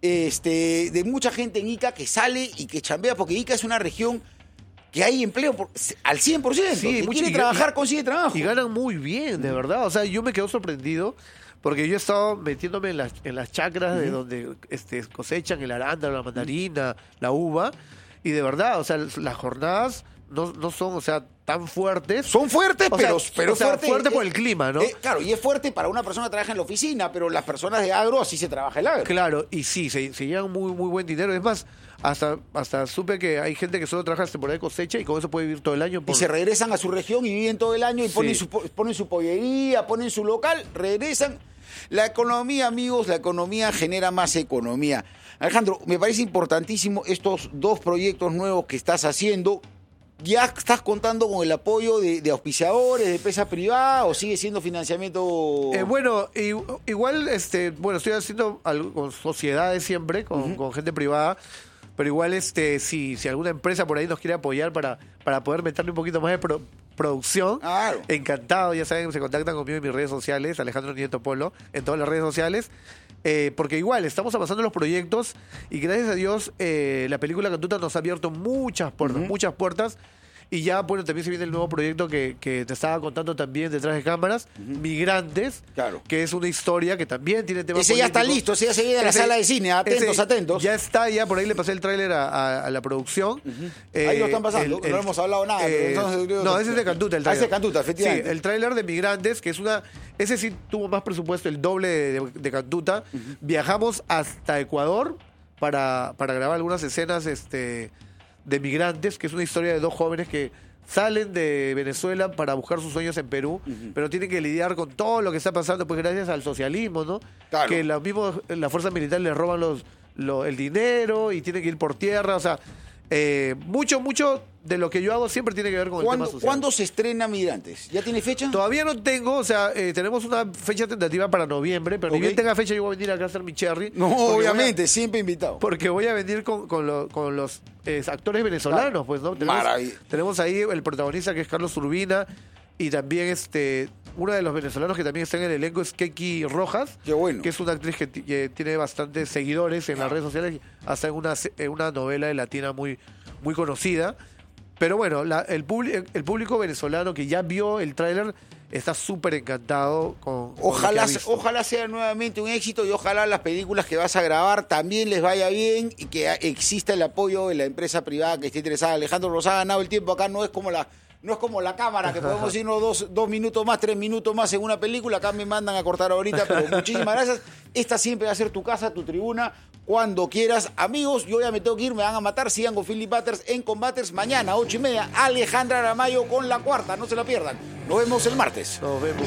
este, de mucha gente en Ica que sale y que chambea, porque Ica es una región que hay empleo por, al cien por ciento. Sí, que mucho- quiere y- trabajar, y- consigue trabajo. Y ganan muy bien, de verdad. O sea, yo me quedo sorprendido porque yo he estado metiéndome en las, en las chacras de Ujú. donde este, cosechan el arándano, la mandarina, la uva. Y de verdad, o sea, las jornadas no, no son, o sea, tan fuertes. Son fuertes, O sea, pero, pero o sea, fuerte, fuerte por eh, el clima, ¿no? eh, claro, y es fuerte para una persona que trabaja en la oficina, pero las personas de agro, así se trabaja el agro. Claro, y sí, se, se llevan muy, muy buen dinero. Es más, hasta, hasta supe que hay gente que solo trabaja en temporada de cosecha y con eso puede vivir todo el año. Y por- se regresan a su región y viven todo el año y Sí. ponen, su, po- ponen su pollería, ponen su local, regresan. La economía, amigos, la economía genera más economía. Alejandro, me parece importantísimo estos dos proyectos nuevos que estás haciendo. ¿Ya estás contando con el apoyo de, de auspiciadores, de empresa privada o sigue siendo financiamiento? Eh, bueno, i- igual, este, bueno, estoy haciendo algo con sociedades siempre, con, con gente privada, pero igual, este, si, si alguna empresa por ahí nos quiere apoyar para, para poder meterle un poquito más de pro- producción, encantado, ya saben, se contactan conmigo en mis redes sociales, Alejandro Nieto Polo, en todas las redes sociales. Eh, porque igual estamos avanzando en los proyectos y gracias a Dios eh, la película Cantuta nos ha abierto muchas puertas, muchas puertas. Y ya, bueno, también se viene el nuevo proyecto que, que te estaba contando también detrás de cámaras, Migrantes, que es una historia que también tiene temas Ese ya está políticos. listo, ese ya se viene a la Ese- sala de cine, atentos, ese atentos. Ya está, ya por ahí le pasé el tráiler a, a- a la producción. Eh, Ahí lo están pasando, no hemos hablado nada, pero eh, entonces creo no, que- ese es de Cantuta, el Ah, tráiler. ese es de Cantuta, efectivamente. Sí, el tráiler de Migrantes, que es una... Ese sí tuvo más presupuesto, el doble de, de- de Cantuta. Viajamos hasta Ecuador para, para grabar algunas escenas este, de Migrantes, que es una historia de dos jóvenes que salen de Venezuela para buscar sus sueños en Perú, pero tienen que lidiar con todo lo que está pasando, pues gracias al socialismo, ¿no? Claro. Que los mismos, las fuerzas militares les roban los, lo- el dinero y tienen que ir por tierra, o sea, eh, mucho, mucho de lo que yo hago siempre tiene que ver con el tema ¿Cuándo, social. ¿Cuándo se estrena Migrantes? ¿Ya tiene fecha? Todavía no tengo, o sea, eh, tenemos una fecha tentativa para noviembre, pero Ok. ni bien tenga fecha yo voy a venir acá a hacer mi cherry. No, Porque voy a- obviamente, siempre invitado. porque voy a venir con, con, lo- con los eh, actores venezolanos, Claro. pues, ¿no? Tenemos, Maravilla. tenemos ahí el protagonista que es Carlos Urbina y también este uno de los venezolanos que también está en el elenco es Keki Rojas, que es una actriz que, ti- que tiene bastantes seguidores en las redes sociales, hasta en una, se- en una novela de latina muy, muy conocida. Pero bueno, la- el, publi- el público venezolano que ya vio el tráiler está súper encantado con, con lo que Ojalá, ha visto. ojalá sea nuevamente un éxito y ojalá las películas que vas a grabar también les vaya bien y que exista el apoyo de la empresa privada que esté interesada. Alejandro nos ha ganado el tiempo acá, no es como la, no es como la cámara, que podemos irnos dos, dos minutos más, tres minutos más en una película. Acá me mandan a cortar ahorita, pero muchísimas gracias. Esta siempre va a ser tu casa, tu tribuna, cuando quieras. Amigos, yo ya me tengo que ir, me van a matar. Sigan con Philip Butters en Combaters. Mañana, ocho y media, Alejandra Aramayo con la cuarta. No se la pierdan. Nos vemos el martes. Nos vemos.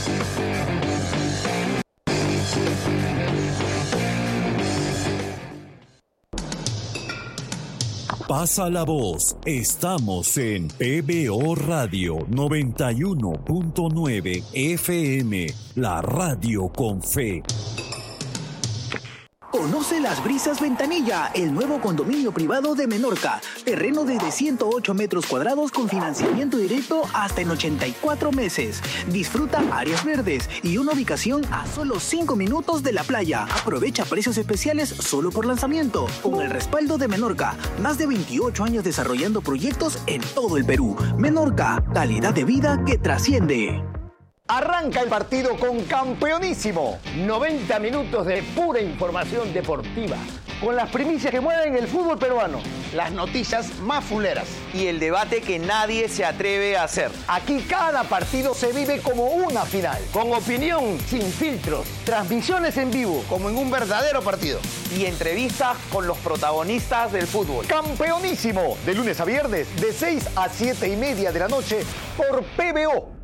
Pasa la voz. Estamos en P B O Radio noventa y uno punto nueve F M, la radio con fe. Conoce Las Brisas Ventanilla, el nuevo condominio privado de Menorca. Terreno desde ciento ocho metros cuadrados con financiamiento directo hasta en ochenta y cuatro meses. Disfruta áreas verdes y una ubicación a solo cinco minutos de la playa. Aprovecha precios especiales solo por lanzamiento. Con el respaldo de Menorca, más de veintiocho años desarrollando proyectos en todo el Perú. Menorca, calidad de vida que trasciende. Arranca el partido con Campeonísimo. noventa minutos de pura información deportiva. Con las primicias que mueven el fútbol peruano. Las noticias más fuleras. Y el debate que nadie se atreve a hacer. Aquí cada partido se vive como una final. Con opinión sin filtros. Transmisiones en vivo. Como en un verdadero partido. Y entrevistas con los protagonistas del fútbol. Campeonísimo. De lunes a viernes, de seis a siete y media de la noche por P B O.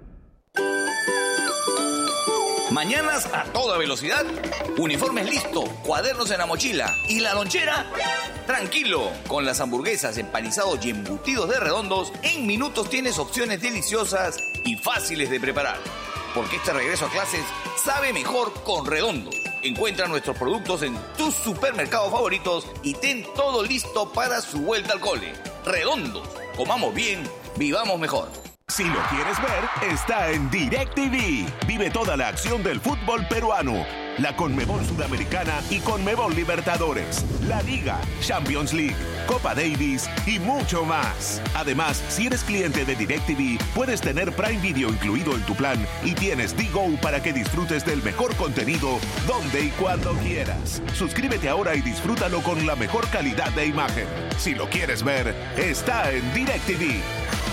Mañanas a toda velocidad, uniformes listos, cuadernos en la mochila y la lonchera, tranquilo. Con las hamburguesas, empanizados y embutidos de Redondos, en minutos tienes opciones deliciosas y fáciles de preparar. Porque este regreso a clases sabe mejor con Redondos. Encuentra nuestros productos en tus supermercados favoritos y ten todo listo para su vuelta al cole. Redondos, comamos bien, vivamos mejor. Si lo quieres ver, está en DirecTV. Vive toda la acción del fútbol peruano, la Conmebol Sudamericana y Conmebol Libertadores, la Liga, Champions League, Copa Davis y mucho más. Además, si eres cliente de DirecTV, puedes tener Prime Video incluido en tu plan y tienes D-Go para que disfrutes del mejor contenido donde y cuando quieras. Suscríbete ahora y disfrútalo con la mejor calidad de imagen. Si lo quieres ver, está en DirecTV.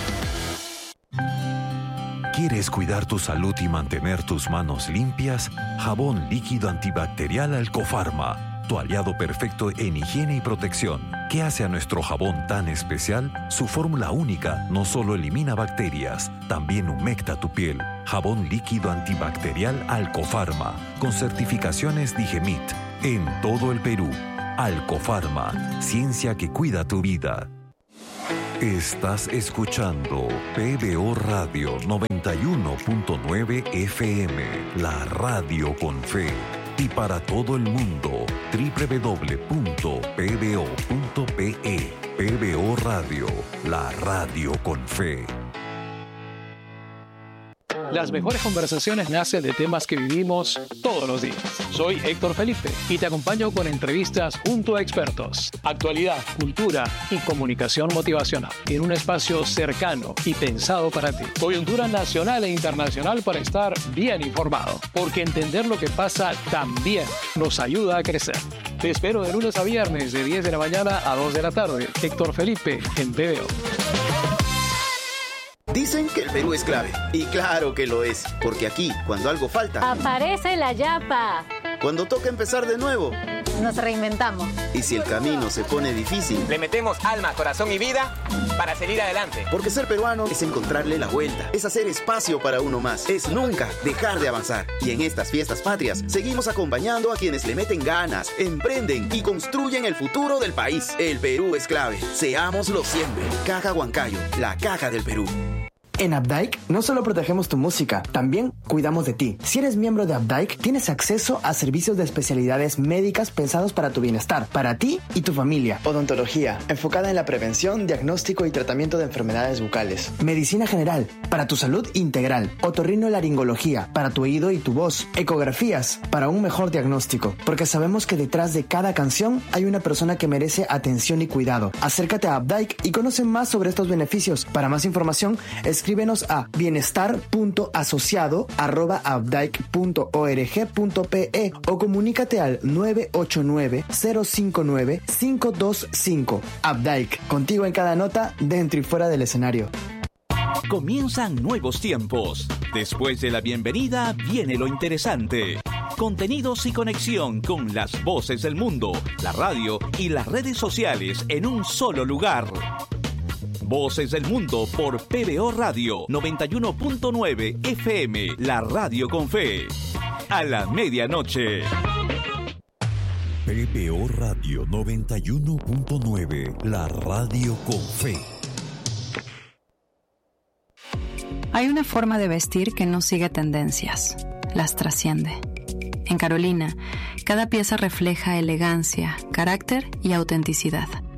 ¿Quieres cuidar tu salud y mantener tus manos limpias? Jabón líquido antibacterial Alcofarma, tu aliado perfecto en higiene y protección. ¿Qué hace a nuestro jabón tan especial? Su fórmula única no solo elimina bacterias, también humecta tu piel. Jabón líquido antibacterial Alcofarma, con certificaciones Digemit, en todo el Perú. Alcofarma, ciencia que cuida tu vida. Estás escuchando P B O Radio noventa y uno punto nueve F M, la radio con fe. Y para todo el mundo, doble u doble u doble u punto p b o punto p e. P B O Radio, la radio con fe. Las mejores conversaciones nacen de temas que vivimos todos los días. Soy Héctor Felipe y te acompaño con entrevistas junto a expertos, actualidad, cultura y comunicación motivacional en un espacio cercano y pensado para ti. Coyuntura nacional e internacional para estar bien informado, porque entender lo que pasa también nos ayuda a crecer. Te espero de lunes a viernes de diez de la mañana a dos de la tarde. Héctor Felipe en P B O. Dicen que el Perú es clave. Y claro que lo es, porque aquí, cuando algo falta, aparece la yapa. Cuando toca empezar de nuevo, nos reinventamos. Y si el camino se pone difícil, le metemos alma, corazón y vida para salir adelante. Porque ser peruano es encontrarle la vuelta, es hacer espacio para uno más, es nunca dejar de avanzar. Y en estas fiestas patrias, seguimos acompañando a quienes le meten ganas, emprenden y construyen el futuro del país. El Perú es clave. Seámoslo siempre. Caja Huancayo, la caja del Perú. En Updike no solo protegemos tu música, también cuidamos de ti. Si eres miembro de Updike, tienes acceso a servicios de especialidades médicas pensados para tu bienestar, para ti y tu familia. Odontología, enfocada en la prevención, diagnóstico y tratamiento de enfermedades bucales. Medicina general, para tu salud integral. Otorrinolaringología, para tu oído y tu voz. Ecografías, para un mejor diagnóstico. Porque sabemos que detrás de cada canción hay una persona que merece atención y cuidado. Acércate a Updike y conoce más sobre estos beneficios. Para más información, escribe Escríbenos a bienestar punto asociado arroba updike punto org punto p e o comunícate al nueve ocho nueve, cero cinco nueve, cinco dos cinco. Updike, contigo en cada nota, dentro y fuera del escenario. Comienzan nuevos tiempos. Después de la bienvenida viene lo interesante. Contenidos y conexión con las voces del mundo, la radio y las redes sociales en un solo lugar. Voces del Mundo por P B O Radio noventa y uno punto nueve F M, la radio con fe. A la medianoche. P B O Radio noventa y uno punto nueve, la radio con fe. Hay una forma de vestir que no sigue tendencias, las trasciende. En Carolina, cada pieza refleja elegancia, carácter y autenticidad.